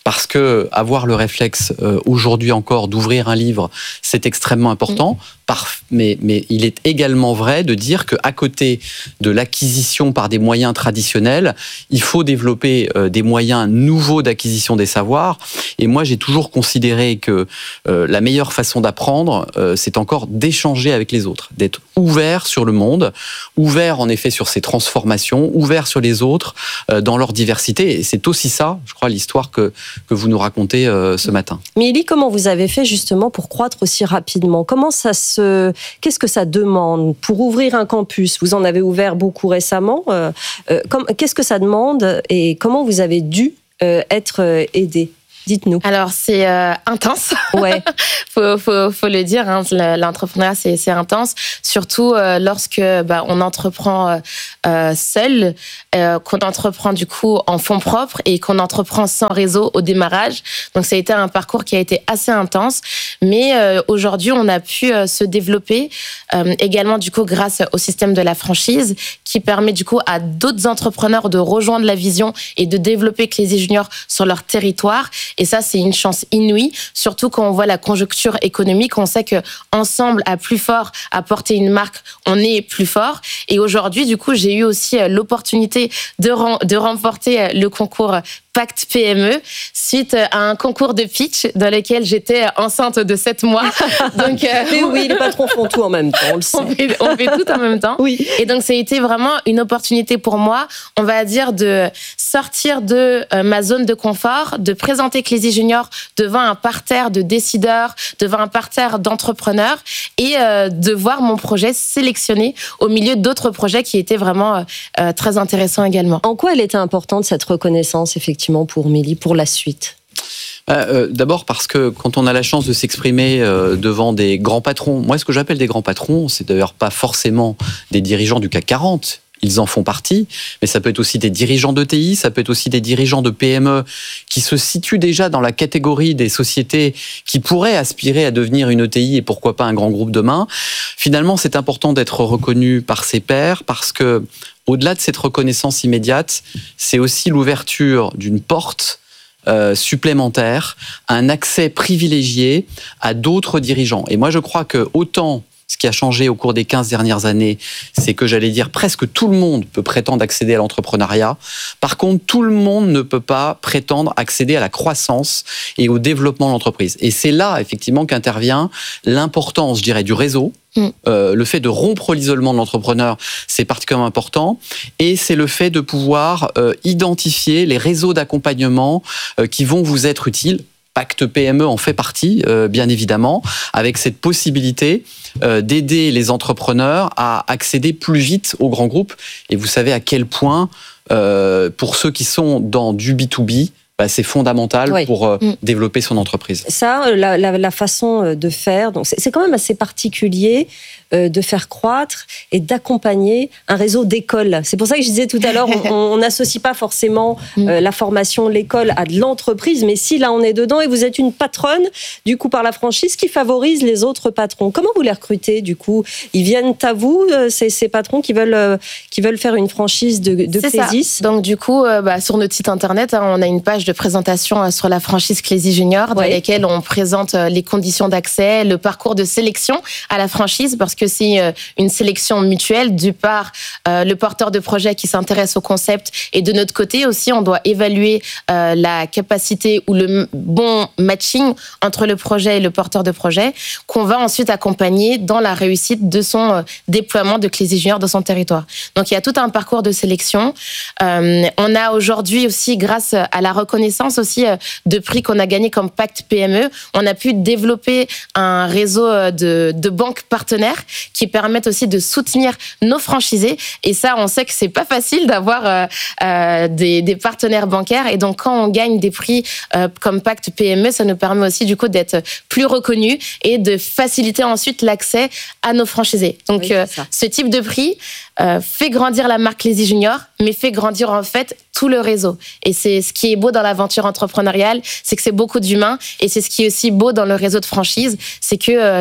parce que avoir le réflexe euh, aujourd'hui encore d'ouvrir un livre, c'est extrêmement important. Mmh. Par, mais, mais il est également vrai de dire qu'à côté de l'acquisition par des moyens traditionnels, il faut développer euh, des moyens nouveaux d'acquisition des savoirs. Et moi, j'ai toujours considéré que euh, la meilleure façon d'apprendre, euh, c'est encore d'échanger avec les autres, d'être ouvert sur le monde, ouvert en effet sur ses transformations, ouvert sur les autres euh, dans leur diversité. Et c'est aussi ça, je crois, l'histoire que, que vous nous racontez euh, ce matin. Mélie, comment vous avez fait justement pour croître aussi rapidement ? Comment ça se Qu'est-ce que ça demande pour ouvrir un campus ? Vous en avez ouvert beaucoup récemment. Euh, euh, qu'est-ce que ça demande et comment vous avez dû euh, être aidé ? Dites-nous. Alors, c'est euh, intense. Ouais. faut, faut, faut le dire, hein, l'entrepreneuriat, c'est, c'est intense. Surtout euh, lorsque bah, on entreprend euh, seul, euh, qu'on entreprend du coup en fonds propres et qu'on entreprend sans réseau au démarrage. Donc, ça a été un parcours qui a été assez intense. Mais euh, aujourd'hui, on a pu euh, se développer euh, également du coup grâce au système de la franchise qui permet du coup à d'autres entrepreneurs de rejoindre la vision et de développer Clézy Junior sur leur territoire. Et ça, c'est une chance inouïe, surtout quand on voit la conjoncture économique. On sait que ensemble, à plus fort, à porter une marque, on est plus fort. Et aujourd'hui, du coup, j'ai eu aussi l'opportunité de, rem- de remporter le concours Pacte P M E suite à un concours de pitch dans lequel j'étais enceinte de sept mois. Donc, euh, Mais oui, les patrons font tout en même temps, on le sait. On fait, on fait tout en même temps. Oui. Et donc, ça a été vraiment une opportunité pour moi, on va dire, de sortir de euh, ma zone de confort, de présenter Clézy Junior devant un parterre de décideurs, devant un parterre d'entrepreneurs et euh, de voir mon projet sélectionné au milieu d'autres projets qui étaient vraiment euh, très intéressants également. En quoi elle était importante, cette reconnaissance, effectivement, pour Mélie, pour la suite ? Euh, D'abord parce que quand on a la chance de s'exprimer euh, devant des grands patrons, moi ce que j'appelle des grands patrons, c'est d'ailleurs pas forcément des dirigeants du C A C quarante, ils en font partie, mais ça peut être aussi des dirigeants d'E T I, ça peut être aussi des dirigeants de P M E qui se situent déjà dans la catégorie des sociétés qui pourraient aspirer à devenir une E T I et pourquoi pas un grand groupe demain. Finalement, c'est important d'être reconnu par ses pairs parce que au-delà de cette reconnaissance immédiate, c'est aussi l'ouverture d'une porte euh, supplémentaire, un accès privilégié à d'autres dirigeants. Et moi, je crois que autant ce qui a changé au cours des quinze dernières années, c'est que j'allais dire presque tout le monde peut prétendre accéder à l'entrepreneuriat. Par contre, tout le monde ne peut pas prétendre accéder à la croissance et au développement de l'entreprise. Et c'est là, effectivement, qu'intervient l'importance, je dirais, du réseau. Mmh. Euh, le fait de rompre l'isolement de l'entrepreneur, c'est particulièrement important. Et c'est le fait de pouvoir euh, identifier les réseaux d'accompagnement euh, qui vont vous être utiles. Pacte P M E en fait partie, euh, bien évidemment, avec cette possibilité euh, d'aider les entrepreneurs à accéder plus vite aux grands groupes. Et vous savez à quel point, euh, pour ceux qui sont dans du B deux B, bah, c'est fondamental oui. pour euh, mmh. développer son entreprise. Ça, la, la, la façon de faire, donc c'est, c'est quand même assez particulier euh, de faire croître et d'accompagner un réseau d'écoles. C'est pour ça que je disais tout à l'heure, on n'associe pas forcément euh, la formation, l'école à de l'entreprise, mais si là on est dedans et vous êtes une patronne, du coup par la franchise, qui favorise les autres patrons. Comment vous les recrutez du coup ? Ils viennent à vous, euh, ces, ces patrons qui veulent, euh, qui veulent faire une franchise de, de Clézy ? Donc du coup, euh, bah, sur notre site internet, hein, on a une page de présentation sur la franchise Clézy Junior, dans ouais. laquelle on présente les conditions d'accès, le parcours de sélection à la franchise, parce que c'est une sélection mutuelle, du part euh, le porteur de projet qui s'intéresse au concept, et de notre côté aussi, on doit évaluer euh, la capacité ou le bon matching entre le projet et le porteur de projet, qu'on va ensuite accompagner dans la réussite de son euh, déploiement de Clézy Junior dans son territoire. Donc il y a tout un parcours de sélection. Euh, on a aujourd'hui aussi, grâce à la reconnaissance Connaissance aussi de prix qu'on a gagné comme Pacte P M E. On a pu développer un réseau de, de banques partenaires qui permettent aussi de soutenir nos franchisés. Et ça, on sait que c'est pas facile d'avoir euh, euh, des, des partenaires bancaires. Et donc, quand on gagne des prix euh, comme Pacte P M E, ça nous permet aussi du coup d'être plus reconnus et de faciliter ensuite l'accès à nos franchisés. Donc, oui, euh, ce type de prix euh, fait grandir la marque Clézy Junior, mais fait grandir en fait tout le réseau. Et c'est ce qui est beau dans l'aventure entrepreneuriale, c'est que c'est beaucoup d'humains, et c'est ce qui est aussi beau dans le réseau de franchise, c'est que euh,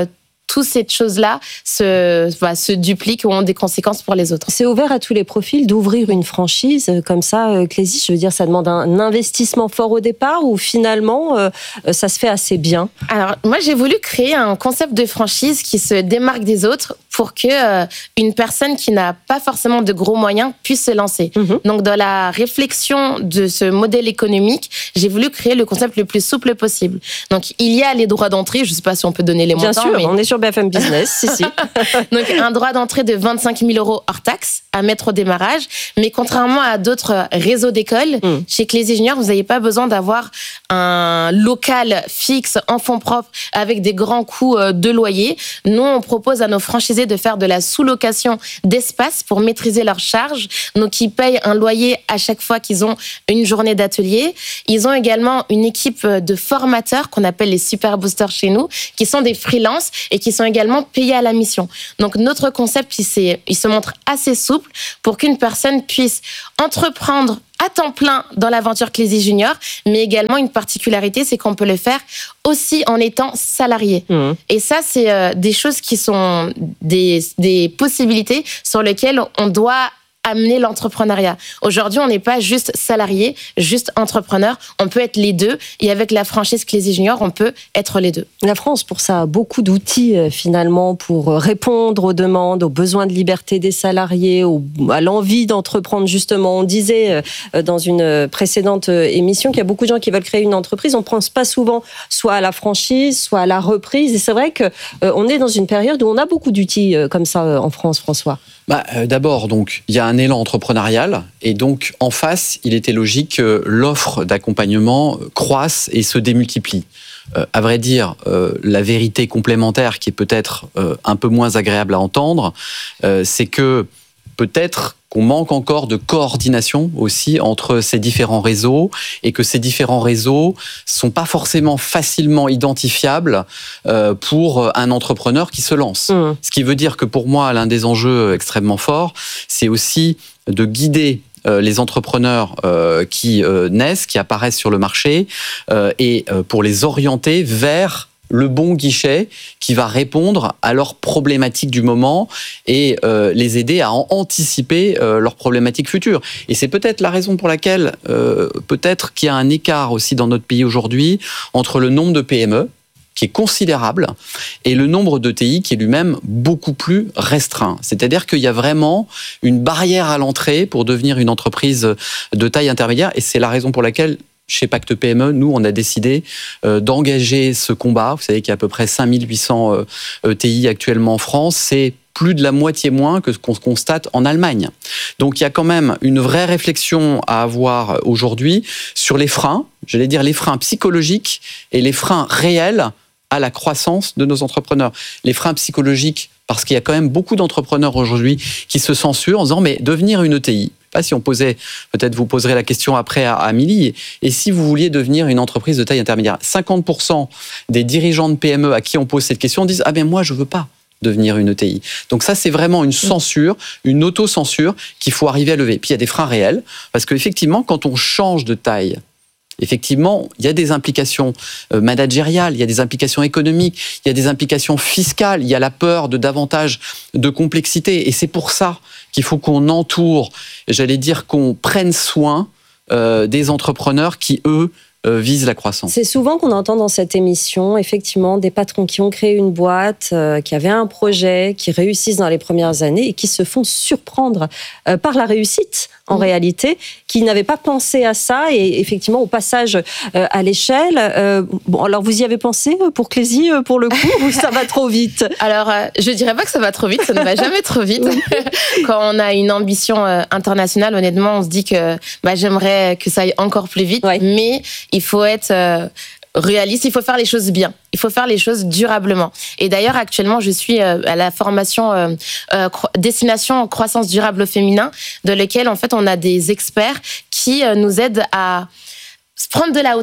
toutes ces choses-là se, voilà, se dupliquent ou ont des conséquences pour les autres. C'est ouvert à tous les profils d'ouvrir une franchise comme ça, Clézy. Je veux dire, ça demande un investissement fort au départ ou finalement, euh, ça se fait assez bien? Alors, moi, j'ai voulu créer un concept de franchise qui se démarque des autres pour que euh, une personne qui n'a pas forcément de gros moyens puisse se lancer. Mmh. Donc, dans la réflexion de ce modèle économique, j'ai voulu créer le concept le plus souple possible. Donc, il y a les droits d'entrée. Je ne sais pas si on peut donner les Bien montants. Bien sûr, mais... on est sur B F M Business, si, si. Donc, un droit d'entrée de vingt-cinq mille euros hors taxe à mettre au démarrage. Mais contrairement à d'autres réseaux d'écoles, mmh. chez Clézy Junior, vous n'avez pas besoin d'avoir un local fixe en fonds propres avec des grands coûts de loyer. Nous, on propose à nos franchisés de faire de la sous-location d'espace pour maîtriser leurs charges. Donc, ils payent un loyer à chaque fois qu'ils ont une journée d'atelier. Ils ont également une équipe de formateurs qu'on appelle les super boosters chez nous, qui sont des freelances et qui sont également payés à la mission. Donc, notre concept, il, il se montre assez souple pour qu'une personne puisse entreprendre à temps plein dans l'aventure Clézy Junior, mais également une particularité, c'est qu'on peut le faire aussi en étant salarié. Mmh. Et ça, c'est euh, des choses qui sont des, des possibilités sur lesquelles on doit amener l'entrepreneuriat. Aujourd'hui, on n'est pas juste salarié, juste entrepreneur. On peut être les deux. Et avec la franchise Clézy Junior, on peut être les deux. La France, pour ça, a beaucoup d'outils, finalement, pour répondre aux demandes, aux besoins de liberté des salariés, aux, à l'envie d'entreprendre, justement. On disait dans une précédente émission qu'il y a beaucoup de gens qui veulent créer une entreprise. On ne pense pas souvent soit à la franchise, soit à la reprise. Et c'est vrai qu'on est dans une période où on a beaucoup d'outils comme ça en France, François. Bah, euh, d'abord, donc, il y a un élan entrepreneurial et donc, en face, il était logique que l'offre d'accompagnement croisse et se démultiplie. Euh, à vrai dire, euh, la vérité complémentaire qui est peut-être euh, un peu moins agréable à entendre, euh, c'est que peut-être qu'on manque encore de coordination aussi entre ces différents réseaux et que ces différents réseaux sont pas forcément facilement identifiables euh, pour un entrepreneur qui se lance. Mmh. Ce qui veut dire que pour moi, l'un des enjeux extrêmement forts, c'est aussi de guider euh, les entrepreneurs euh, qui euh, naissent, qui apparaissent sur le marché euh, et euh, pour les orienter vers le bon guichet qui va répondre à leurs problématiques du moment et euh, les aider à anticiper euh, leurs problématiques futures. Et c'est peut-être la raison pour laquelle euh, peut-être qu'il y a un écart aussi dans notre pays aujourd'hui entre le nombre de P M E qui est considérable et le nombre de T I qui est lui-même beaucoup plus restreint. C'est-à-dire qu'il y a vraiment une barrière à l'entrée pour devenir une entreprise de taille intermédiaire et c'est la raison pour laquelle chez Pacte P M E, nous, on a décidé euh, d'engager ce combat. Vous savez qu'il y a à peu près cinq mille huit cents euh, T I actuellement en France. C'est plus de la moitié moins que ce qu'on constate en Allemagne. Donc, il y a quand même une vraie réflexion à avoir aujourd'hui sur les freins, j'allais dire les freins psychologiques et les freins réels à la croissance de nos entrepreneurs. Les freins psychologiques, parce qu'il y a quand même beaucoup d'entrepreneurs aujourd'hui qui se censurent en disant « mais devenir une E T I ». Pas si on posait, peut-être vous poserez la question après à Amélie, et si vous vouliez devenir une entreprise de taille intermédiaire, cinquante pour cent des dirigeants de P M E à qui on pose cette question disent « ah ben moi je veux pas devenir une E T I ». Donc ça c'est vraiment une censure, une auto-censure qu'il faut arriver à lever. Puis il y a des freins réels, parce qu'effectivement quand on change de taille, effectivement, il y a des implications managériales, il y a des implications économiques, il y a des implications fiscales, il y a la peur de davantage de complexité. Et c'est pour ça qu'il faut qu'on entoure, j'allais dire qu'on prenne soin euh, des entrepreneurs qui, eux, euh, visent la croissance. C'est souvent qu'on entend dans cette émission, effectivement, des patrons qui ont créé une boîte, euh, qui avaient un projet, qui réussissent dans les premières années et qui se font surprendre euh, par la réussite, en mmh. réalité, qui n'avaient pas pensé à ça et effectivement, au passage euh, à l'échelle. Euh, bon, alors, vous y avez pensé pour Clézy, pour le coup, ou ça va trop vite? Alors, euh, je dirais pas que ça va trop vite, ça ne va jamais trop vite. Quand on a une ambition euh, internationale, honnêtement, on se dit que bah, j'aimerais que ça aille encore plus vite, ouais. mais il faut être euh, réaliste, il faut faire les choses bien. Il faut faire les choses durablement. Et d'ailleurs, actuellement, je suis euh, à la formation euh, euh, Destination Croissance Durable au Féminin, de laquelle, en fait, on a des experts qui euh, nous aident à prendre de la hauteur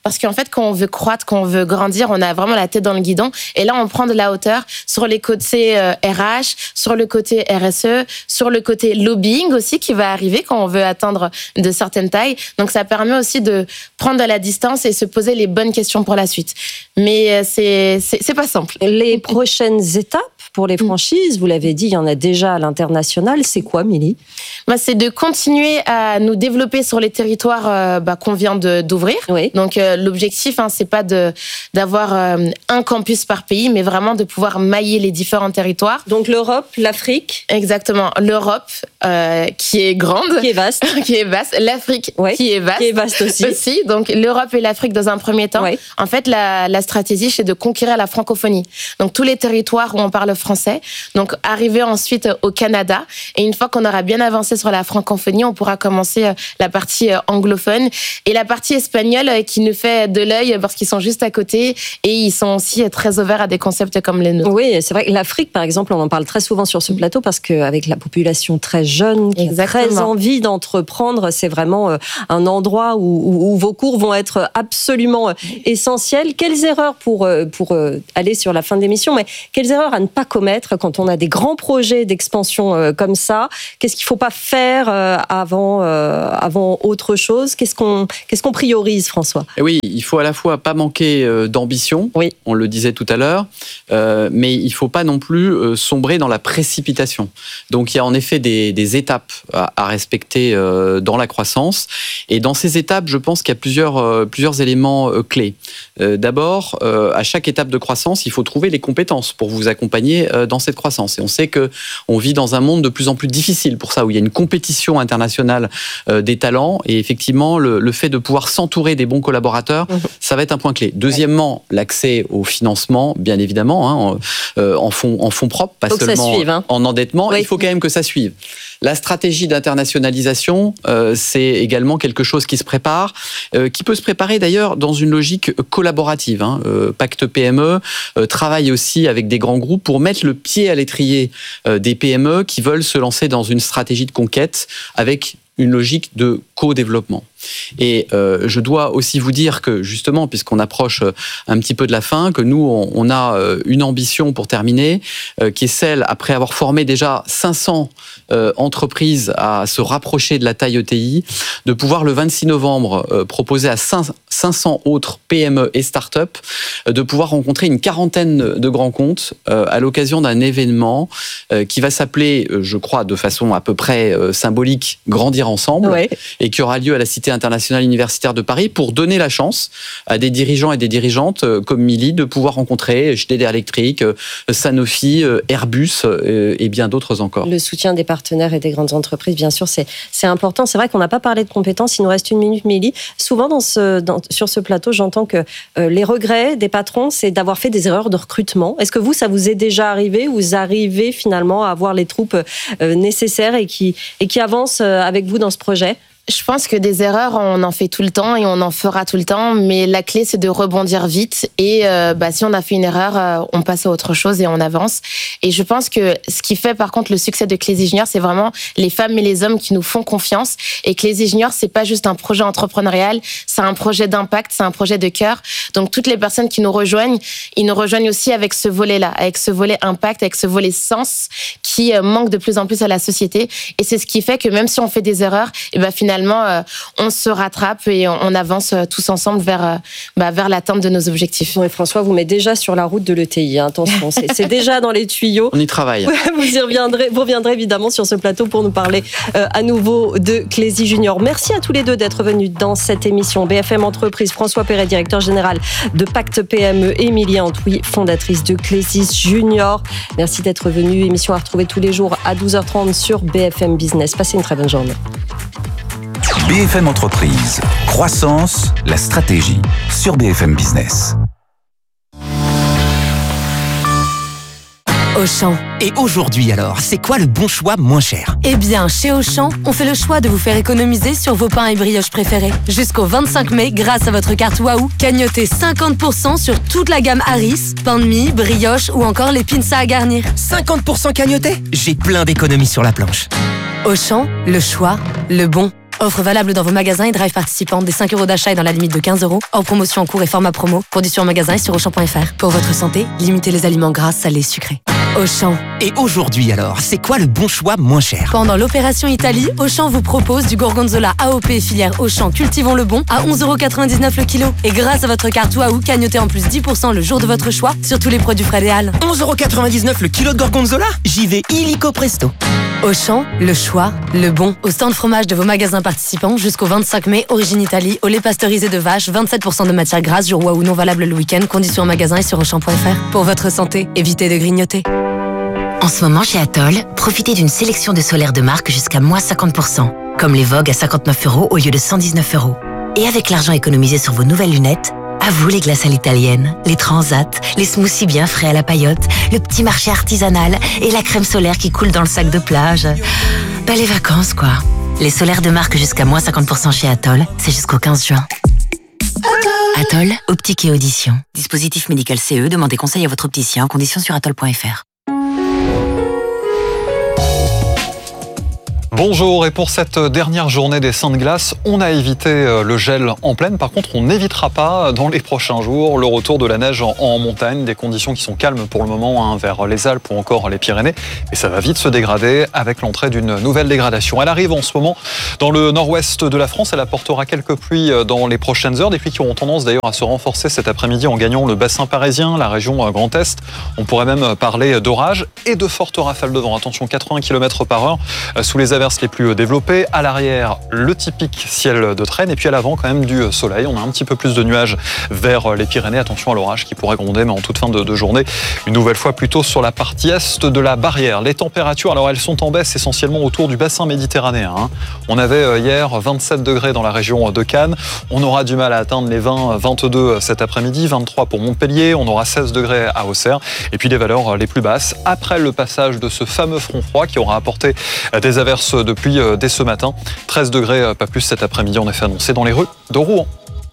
parce qu'en fait, quand on veut croître, quand on veut grandir, on a vraiment la tête dans le guidon. Et là, on prend de la hauteur sur les côtés euh, R H, sur le côté R S E, sur le côté lobbying aussi qui va arriver quand on veut atteindre de certaines tailles. Donc, ça permet aussi de prendre de la distance et se poser les bonnes questions pour la suite. Mais euh, c'est, c'est, c'est pas simple. Les prochaines étapes pour les franchises, vous l'avez dit, il y en a déjà à l'international. C'est quoi, Milly ? Bah, c'est de continuer à nous développer sur les territoires euh, bah, qu'on vient de, d'ouvrir. Oui. Donc, euh, l'objectif, hein, c'est pas de, d'avoir euh, un campus par pays, mais vraiment de pouvoir mailler les différents territoires. Donc, l'Europe, l'Afrique. Exactement. L'Europe, euh, qui est grande. Qui est vaste. qui est vaste. L'Afrique, oui. qui est vaste. Qui est vaste aussi. aussi. Donc, l'Europe et l'Afrique dans un premier temps. Oui. En fait, la, la stratégie, c'est de conquérir la francophonie. Donc, tous les territoires où on parle français. Donc, arriver ensuite au Canada. Et une fois qu'on aura bien avancé sur la francophonie, on pourra commencer la partie anglophone. Et la partie espagnole qui nous fait de l'œil parce qu'ils sont juste à côté et ils sont aussi très ouverts à des concepts comme les nôtres. Oui, c'est vrai que l'Afrique, par exemple, on en parle très souvent sur ce plateau parce qu'avec la population très jeune, qui a très envie d'entreprendre, c'est vraiment un endroit où, où, où vos cours vont être absolument essentiels. Quelles erreurs, pour, pour aller sur la fin de l'émission, mais quelles erreurs à ne pas commettre quand on a des grands projets d'expansion comme ça? Qu'est-ce qu'il ne faut pas faire avant, avant autre chose? Qu'est-ce qu'on, qu'est-ce qu'on priorise, François? Oui, il faut à la fois pas manquer d'ambition, oui. on le disait tout à l'heure, euh, mais il ne faut pas non plus sombrer dans la précipitation. Donc il y a en effet des, des étapes à, à respecter euh, dans la croissance. Et dans ces étapes, je pense qu'il y a plusieurs, euh, plusieurs éléments euh, clés. Euh, d'abord, euh, à chaque étape de croissance, il faut trouver les compétences pour vous accompagner euh, dans cette croissance. Et on sait qu'on vit dans un monde de plus en plus difficile pour ça, où il y a une compétition internationale euh, des talents. Et effectivement, le, le fait de pouvoir s'entourer des bons collaborateurs, mmh. ça va être un point clé. Deuxièmement, l'accès au financement, bien évidemment, hein, euh, en fonds en fonds propres, pas seulement suive, hein. en endettement. Oui. Il faut quand même que ça suive. La stratégie d'internationalisation, euh, c'est également quelque chose qui se prépare, euh, qui peut se préparer d'ailleurs dans une logique collaborative. Hein. Euh, Pacte P M E euh, travaille aussi avec des grands groupes pour mettre le pied à l'étrier euh, des P M E qui veulent se lancer dans une stratégie de conquête avec une logique de co-développement. Et euh, je dois aussi vous dire que justement, puisqu'on approche un petit peu de la fin, que nous, on, on a une ambition pour terminer, euh, qui est celle, après avoir formé déjà cinq cents euh, entreprises à se rapprocher de la taille E T I, de pouvoir le vingt-six novembre euh, proposer à cinq cents autres P M E et start-up euh, de pouvoir rencontrer une quarantaine de grands comptes euh, à l'occasion d'un événement euh, qui va s'appeler, euh, je crois, de façon à peu près euh, symbolique, Grandir ensemble, ouais. et qui aura lieu à la Cité internationale universitaire de Paris pour donner la chance à des dirigeants et des dirigeantes euh, comme Milly de pouvoir rencontrer Schneider Electric, euh, Sanofi, euh, Airbus euh, et bien d'autres encore. Le soutien des partenaires et des grandes entreprises, bien sûr, c'est, c'est important. C'est vrai qu'on n'a pas parlé de compétences, il nous reste une minute, Milly. Souvent, dans ce, dans, sur ce plateau, j'entends que euh, les regrets des patrons, c'est d'avoir fait des erreurs de recrutement. Est-ce que vous, ça vous est déjà arrivé ou vous arrivez finalement à avoir les troupes euh, nécessaires et qui, et qui avancent euh, avec vous dans ce projet? Je pense que des erreurs, on en fait tout le temps et on en fera tout le temps, mais la clé, c'est de rebondir vite et euh, bah, si on a fait une erreur, euh, on passe à autre chose et on avance. Et je pense que ce qui fait par contre le succès de Clézy Junior, c'est vraiment les femmes et les hommes qui nous font confiance. Et Clézy Junior, c'est pas juste un projet entrepreneurial, c'est un projet d'impact, c'est un projet de cœur. Donc toutes les personnes qui nous rejoignent, ils nous rejoignent aussi avec ce volet-là, avec ce volet impact, avec ce volet sens qui euh, manque de plus en plus à la société. Et c'est ce qui fait que même si on fait des erreurs, et ben finalement Finalement, euh, on se rattrape et on, on avance euh, tous ensemble vers, euh, bah, vers l'atteinte de nos objectifs. Oui, François vous met déjà sur la route de l'E T I. Hein. Attention, c'est, c'est déjà dans les tuyaux. On y travaille. Vous y reviendrez, vous reviendrez évidemment sur ce plateau pour nous parler euh, à nouveau de Clézy Junior. Merci à tous les deux d'être venus dans cette émission. B F M Entreprise, François Perret, directeur général de Pacte P M E, Émilie Antouy, fondatrice de Clézy Junior. Merci d'être venus. Émission à retrouver tous les jours à douze heures trente sur B F M Business. Passez une très bonne journée. B F M Entreprise, croissance, la stratégie sur B F M Business. Auchan. Et aujourd'hui alors, c'est quoi le bon choix moins cher? Eh bien, chez Auchan, on fait le choix de vous faire économiser sur vos pains et brioches préférés. Jusqu'au vingt-cinq mai, grâce à votre carte Waouh, cagnotez cinquante pour cent sur toute la gamme Harris, pain de mie, brioche ou encore les pinces à garnir. cinquante pour cent cagnoté? J'ai plein d'économies sur la planche. Auchan, le choix, le bon. Offre valable dans vos magasins et drive participants des cinq euros d'achat et dans la limite de quinze euros. Hors promotion en cours et format promo. Conditions en magasin et sur auchan point f r. Pour votre santé, limitez les aliments gras, salés, sucrés. Auchan. Et aujourd'hui alors, c'est quoi le bon choix moins cher? Pendant l'opération Italie, Auchan vous propose du gorgonzola A O P filière Auchan Cultivons le Bon à onze euros quatre-vingt-dix-neuf le kilo. Et grâce à votre carte Waouh, cagnotez en plus dix pour cent le jour de votre choix sur tous les produits frais Léal. onze euros quatre-vingt-dix-neuf le kilo de gorgonzola? J'y vais illico presto. Auchan, le choix, le bon. Au stand fromage de vos magasins participants jusqu'au vingt-cinq mai, Origine Italie, au lait pasteurisé de vache, vingt-sept pour cent de matière grasse, jour Waouh non valable le week-end. Conditions en magasin et sur auchan point f r. Pour votre santé, évitez de grignoter. En ce moment, chez Atoll, profitez d'une sélection de solaires de marque jusqu'à moins cinquante pour cent, comme les Vogue à cinquante-neuf euros au lieu de cent dix-neuf euros. Et avec l'argent économisé sur vos nouvelles lunettes, à vous les glaces à l'italienne, les transats, les smoothies bien frais à la paillote, le petit marché artisanal et la crème solaire qui coule dans le sac de plage. Ben les vacances, quoi. Les solaires de marque jusqu'à moins cinquante pour cent chez Atoll, c'est jusqu'au quinze juin. Atoll, optique et audition. Dispositif médical C E, demandez conseil à votre opticien en conditions sur atoll point f r. Bonjour, et pour cette dernière journée des Saintes Glaces, on a évité le gel en plaine. Par contre, on n'évitera pas dans les prochains jours le retour de la neige en, en montagne, des conditions qui sont calmes pour le moment hein, vers les Alpes ou encore les Pyrénées. Et ça va vite se dégrader avec l'entrée d'une nouvelle dégradation. Elle arrive en ce moment dans le nord-ouest de la France. Elle apportera quelques pluies dans les prochaines heures, des pluies qui auront tendance d'ailleurs à se renforcer cet après-midi en gagnant le bassin parisien, la région Grand Est. On pourrait même parler d'orage et de fortes rafales de vent. Attention, quatre-vingts kilomètres par heure sous les averses les plus développées. À l'arrière, le typique ciel de traîne, et puis à l'avant quand même du soleil. On a un petit peu plus de nuages vers les Pyrénées. Attention à l'orage qui pourrait gronder, mais en toute fin de, de journée, une nouvelle fois plutôt sur la partie est de la barrière. Les températures, alors elles sont en baisse essentiellement autour du bassin méditerranéen. Hein. On avait hier vingt-sept degrés dans la région de Cannes. On aura du mal à atteindre les vingt, vingt-deux cet après-midi, vingt-trois pour Montpellier. On aura seize degrés à Auxerre. Et puis les valeurs les plus basses après le passage de ce fameux front froid qui aura apporté des averses de pluie dès ce matin. treize degrés, pas plus cet après-midi, en effet annoncé dans les rues de Rouen.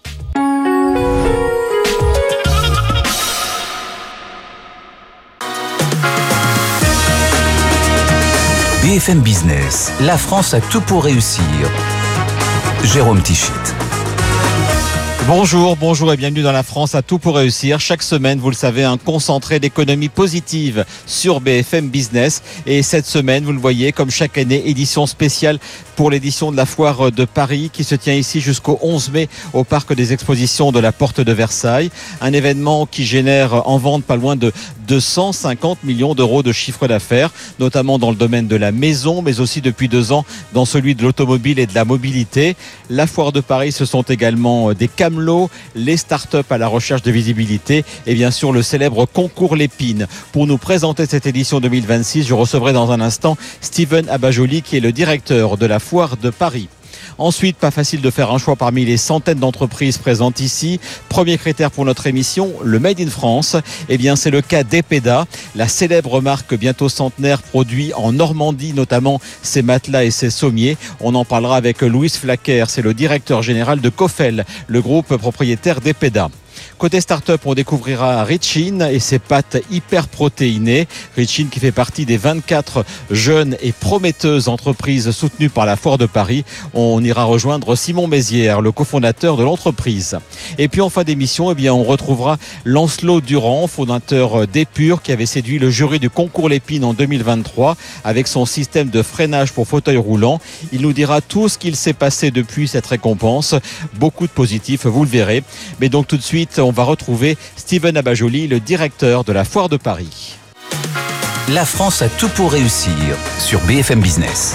B F M Business, la France a tout pour réussir. Jérôme Tichit. Bonjour, bonjour et bienvenue dans La France a tout pour réussir. Chaque semaine, vous le savez, un concentré d'économie positive sur B F M Business. Et cette semaine, vous le voyez, comme chaque année, édition spéciale pour l'édition de la Foire de Paris qui se tient ici jusqu'au onze mai au Parc des Expositions de la Porte de Versailles. Un événement qui génère en vente pas loin de deux cent cinquante millions d'euros de chiffre d'affaires, notamment dans le domaine de la maison, mais aussi depuis deux ans dans celui de l'automobile et de la mobilité. La Foire de Paris, ce sont également des camelots, les startups à la recherche de visibilité et bien sûr le célèbre concours Lépine. Pour nous présenter cette édition deux mille vingt-six, je recevrai dans un instant Steven Abajoli qui est le directeur de la Foire de Paris. Ensuite, pas facile de faire un choix parmi les centaines d'entreprises présentes ici. Premier critère pour notre émission, le Made in France. Eh bien, c'est le cas d'Epeda, la célèbre marque bientôt centenaire produit en Normandie, notamment ses matelas et ses sommiers. On en parlera avec Louis Flaquer, c'est le directeur général de Cofel, le groupe propriétaire d'Epeda. Côté start-up, on découvrira Richin et ses pâtes hyper protéinées. Richin qui fait partie des vingt-quatre jeunes et prometteuses entreprises soutenues par la Foire de Paris. On ira rejoindre Simon Mézières, le cofondateur de l'entreprise. Et puis en fin d'émission, eh bien, on retrouvera Lancelot Durand, fondateur d'Épure, qui avait séduit le jury du concours Lépine en deux mille vingt-trois avec son système de freinage pour fauteuil roulant. Il nous dira tout ce qu'il s'est passé depuis cette récompense. Beaucoup de positifs, vous le verrez. Mais donc tout de suite, on va retrouver Steven Abajoli, le directeur de la Foire de Paris. La France a tout pour réussir sur B F M Business.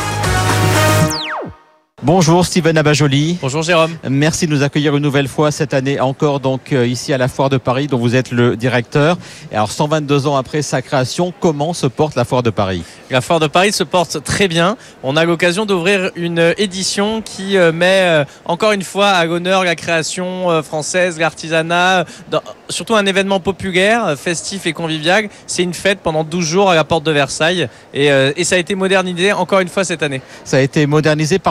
Bonjour Steven Abajoli. Bonjour Jérôme. Merci de nous accueillir une nouvelle fois cette année encore donc euh, ici à la Foire de Paris dont vous êtes le directeur. Et alors cent vingt-deux ans après sa création, comment se porte la Foire de Paris ? La Foire de Paris se porte très bien. On a l'occasion d'ouvrir une édition qui euh, met euh, encore une fois à l'honneur la création euh, française, l'artisanat, dans, surtout un événement populaire, festif et convivial. C'est une fête pendant douze jours à la Porte de Versailles et, euh, et ça a été modernisé encore une fois cette année. Ça a été modernisé par le logo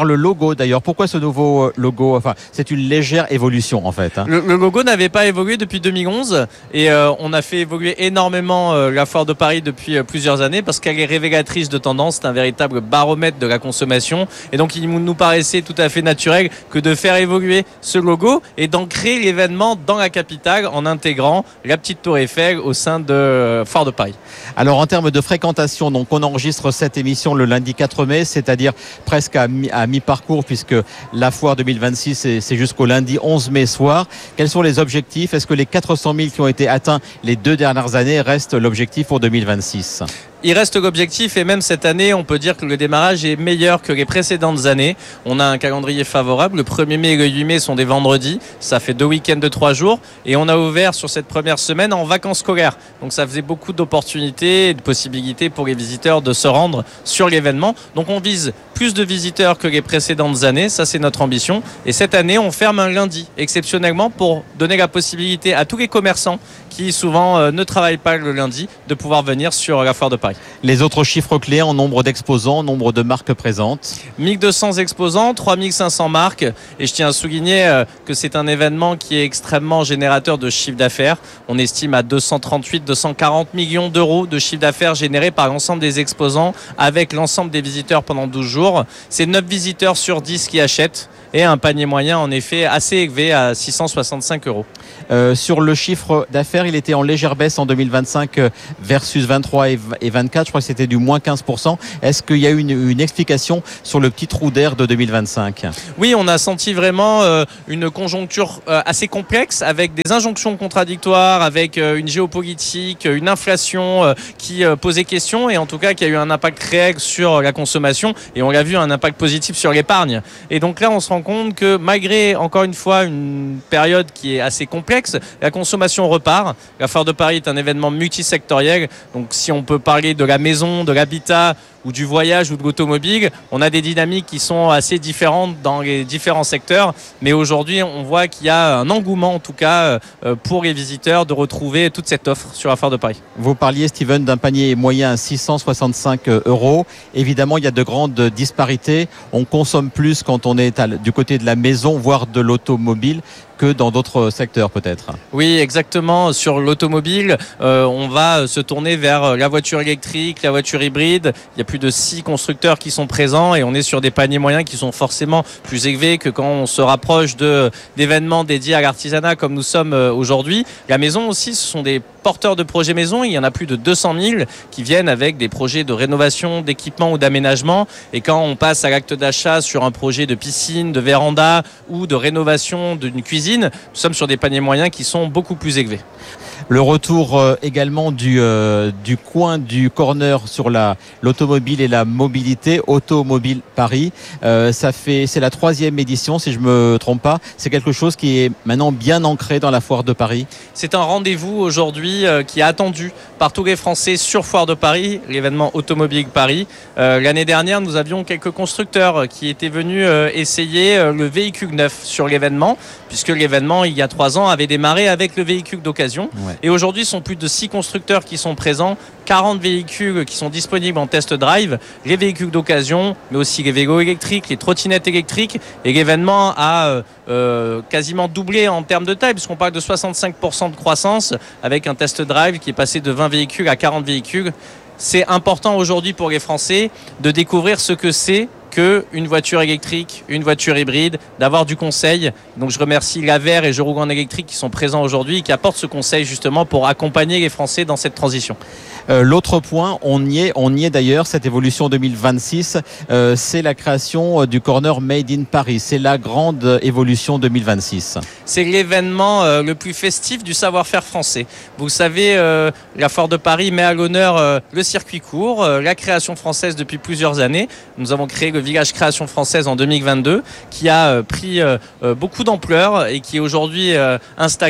logo d'ailleurs. Pourquoi ce nouveau logo? Enfin, c'est une légère évolution en fait. Hein. Le, le logo n'avait pas évolué depuis deux mille onze et euh, on a fait évoluer énormément euh, la Foire de Paris depuis euh, plusieurs années parce qu'elle est révélatrice de tendance. C'est un véritable baromètre de la consommation et donc il nous paraissait tout à fait naturel que de faire évoluer ce logo et d'ancrer l'événement dans la capitale en intégrant la petite Tour Eiffel au sein de euh, Foire de Paris. Alors en termes de fréquentation, donc on enregistre cette émission le lundi quatre mai, c'est-à-dire presque à, mi- à mi-parcours puisque la foire deux mille vingt-six c'est, c'est jusqu'au lundi onze mai soir. Quels sont les objectifs? Est-ce que les quatre cent mille qui ont été atteints les deux dernières années restent l'objectif pour deux mille vingt-six? Il reste l'objectif et même cette année, on peut dire que le démarrage est meilleur que les précédentes années. On a un calendrier favorable. Le premier mai et le huit mai sont des vendredis. Ça fait deux week-ends de trois jours. Et on a ouvert sur cette première semaine en vacances scolaires. Donc ça faisait beaucoup d'opportunités et de possibilités pour les visiteurs de se rendre sur l'événement. Donc on vise plus de visiteurs que les précédentes années. Ça, c'est notre ambition. Et cette année, on ferme un lundi, exceptionnellement, pour donner la possibilité à tous les commerçants qui souvent euh, ne travaillent pas le lundi de pouvoir venir sur la Foire de Paris. Les autres chiffres clés en nombre d'exposants, nombre de marques présentes? mille deux cents exposants, trois mille cinq cents marques. Et je tiens à souligner euh, que c'est un événement qui est extrêmement générateur de chiffre d'affaires. On estime à deux cent trente-huit à deux cent quarante millions d'euros de chiffre d'affaires généré par l'ensemble des exposants avec l'ensemble des visiteurs pendant douze jours. C'est neuf visiteurs sur dix qui achètent et un panier moyen en effet assez élevé à six cent soixante-cinq euros. Euh, sur le chiffre d'affaires, il était en légère baisse en deux mille vingt-cinq versus vingt-trois et vingt-quatre. Je crois que c'était du moins quinze pour cent. Est-ce qu'il y a eu une, une explication sur le petit trou d'air de deux mille vingt-cinq? Oui, on a senti vraiment euh, une conjoncture euh, assez complexe avec des injonctions contradictoires, avec euh, une géopolitique, une inflation euh, qui euh, posait question et en tout cas qui a eu un impact réel sur la consommation et on l'a vu, un impact positif sur l'épargne. Et donc là, on se rend compte que malgré, encore une fois, une période qui est assez complexe, la consommation repart. La Foire de Paris est un événement multisectoriel. Donc si on peut parler de la maison, de l'habitat ou du voyage ou de l'automobile, on a des dynamiques qui sont assez différentes dans les différents secteurs. Mais aujourd'hui, on voit qu'il y a un engouement, en tout cas, pour les visiteurs de retrouver toute cette offre sur la Foire de Paris. Vous parliez, Steven, d'un panier moyen à six cent soixante-cinq euros. Évidemment, il y a de grandes disparités. On consomme plus quand on est à, du côté de la maison, voire de l'automobile, que dans d'autres secteurs peut-être. Oui, exactement. Sur l'automobile, euh, on va se tourner vers la voiture électrique, la voiture hybride. Il y a plus de six constructeurs qui sont présents et on est sur des paniers moyens qui sont forcément plus élevés que quand on se rapproche de, d'événements dédiés à l'artisanat comme nous sommes aujourd'hui. La maison aussi, ce sont des porteurs de projets maison. Il y en a plus de deux cent mille qui viennent avec des projets de rénovation, d'équipement ou d'aménagement. Et quand on passe à l'acte d'achat sur un projet de piscine, de véranda ou de rénovation d'une cuisine, nous sommes sur des paniers moyens qui sont beaucoup plus élevés. Le retour euh, également du, euh, du coin du corner sur la, l'automobile et la mobilité, Automobile Paris. Euh, ça fait, c'est la troisième édition, si je me trompe pas. C'est quelque chose qui est maintenant bien ancré dans la Foire de Paris. C'est un rendez-vous aujourd'hui euh, qui est attendu par tous les Français sur Foire de Paris, l'événement Automobile Paris. Euh, l'année dernière, nous avions quelques constructeurs qui étaient venus euh, essayer euh, le véhicule neuf sur l'événement, puisque l'événement, il y a trois ans, avait démarré avec le véhicule d'occasion. Ouais. Et aujourd'hui, ce sont plus de six constructeurs qui sont présents, quarante véhicules qui sont disponibles en test drive, les véhicules d'occasion, mais aussi les vélos électriques, les trottinettes électriques. Et l'événement a euh, quasiment doublé en termes de taille, puisqu'on parle de soixante-cinq pour cent de croissance, avec un test drive qui est passé de vingt véhicules à quarante véhicules. C'est important aujourd'hui pour les Français de découvrir ce que c'est qu'une voiture électrique, une voiture hybride, d'avoir du conseil. Donc je remercie l'Aver et Je roule en électrique qui sont présents aujourd'hui et qui apportent ce conseil justement pour accompagner les Français dans cette transition. Euh, l'autre point, on y est, on y est d'ailleurs, cette évolution deux mille vingt-six, euh, c'est la création du corner Made in Paris. C'est la grande évolution deux mille vingt-six. C'est l'événement euh, le plus festif du savoir-faire français. Vous savez, euh, la Foire de Paris met à l'honneur euh, le circuit court, euh, la création française depuis plusieurs années. Nous avons créé le Village Création Française en deux mille vingt-deux qui a euh, pris euh, beaucoup d'ampleur et qui est aujourd'hui euh, installé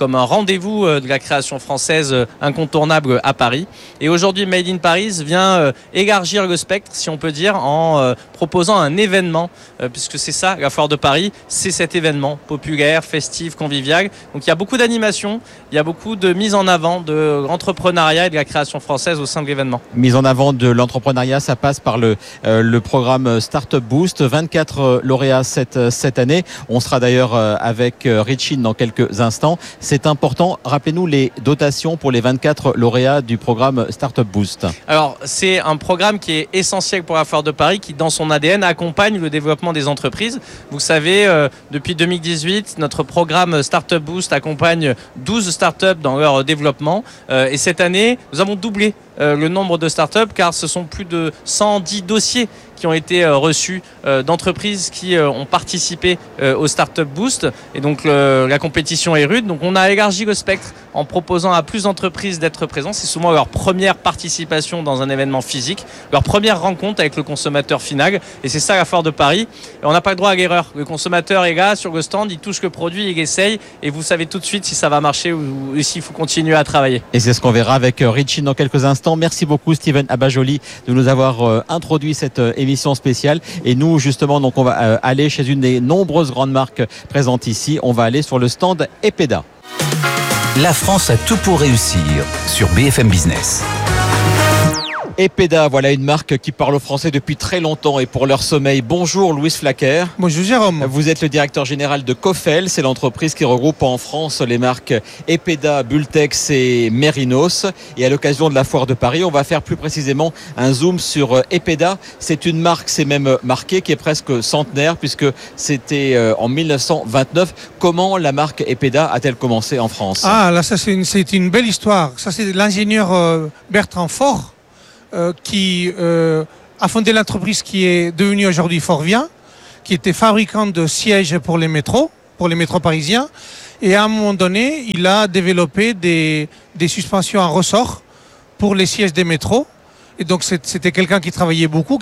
comme un rendez-vous de la création française incontournable à Paris. Et aujourd'hui, Made in Paris vient élargir le spectre, si on peut dire, en proposant un événement, puisque c'est ça, la Foire de Paris, c'est cet événement populaire, festif, convivial. Donc il y a beaucoup d'animations, il y a beaucoup de mise en avant de l'entrepreneuriat et de la création française au sein de l'événement. Mise en avant de l'entrepreneuriat, ça passe par le, euh, le programme Startup Boost. vingt-quatre lauréats cette, cette année. On sera d'ailleurs avec Richin dans quelques instants. C'est important. Rappelez-nous les dotations pour les vingt-quatre lauréats du programme Startup Boost. Alors, c'est un programme qui est essentiel pour la Foire de Paris, qui dans son A D N accompagne le développement des entreprises. Vous savez, euh, depuis deux mille dix-huit, notre programme Startup Boost accompagne douze startups dans leur développement. Euh, et cette année, nous avons doublé euh, le nombre de startups, car ce sont plus de cent dix dossiers qui ont été euh, reçus euh, d'entreprises qui euh, ont participé euh, au Startup Boost. Et donc le, la compétition est rude. Donc on a élargi le spectre en proposant à plus d'entreprises d'être présentes. C'est souvent leur première participation dans un événement physique, leur première rencontre avec le consommateur final. Et c'est ça la Foire de Paris. Et on n'a pas le droit à l'erreur. Le consommateur est là sur le stand, il touche le produit, il essaye, et vous savez tout de suite si ça va marcher ou, ou s'il faut continuer à travailler. Et c'est ce qu'on verra avec Richin dans quelques instants. Merci beaucoup Steven Abajoli de nous avoir euh, introduit cette euh, émission spéciale. Et nous justement, donc on va euh, aller chez une des nombreuses grandes marques présentes ici. On va aller sur le stand Epeda. La France a tout pour réussir sur B F M Business. Epeda, voilà une marque qui parle aux Français depuis très longtemps et pour leur sommeil. Bonjour Louis Flaquer. Bonjour Jérôme. Vous êtes le directeur général de Cofel, c'est l'entreprise qui regroupe en France les marques Epeda, Bultex et Merinos. Et à l'occasion de la Foire de Paris, on va faire plus précisément un zoom sur Epeda. C'est une marque, c'est même marqué, qui est presque centenaire puisque c'était en mille neuf cent vingt-neuf. Comment la marque Epeda a-t-elle commencé en France? Ah, là, ça c'est une, c'est une belle histoire. Ça c'est l'ingénieur euh, Bertrand Faure. Euh, qui euh, a fondé l'entreprise qui est devenue aujourd'hui Forvia, qui était fabricant de sièges pour les métros, pour les métros parisiens. Et à un moment donné, il a développé des, des suspensions en ressort pour les sièges des métros. Et donc c'était quelqu'un qui travaillait beaucoup,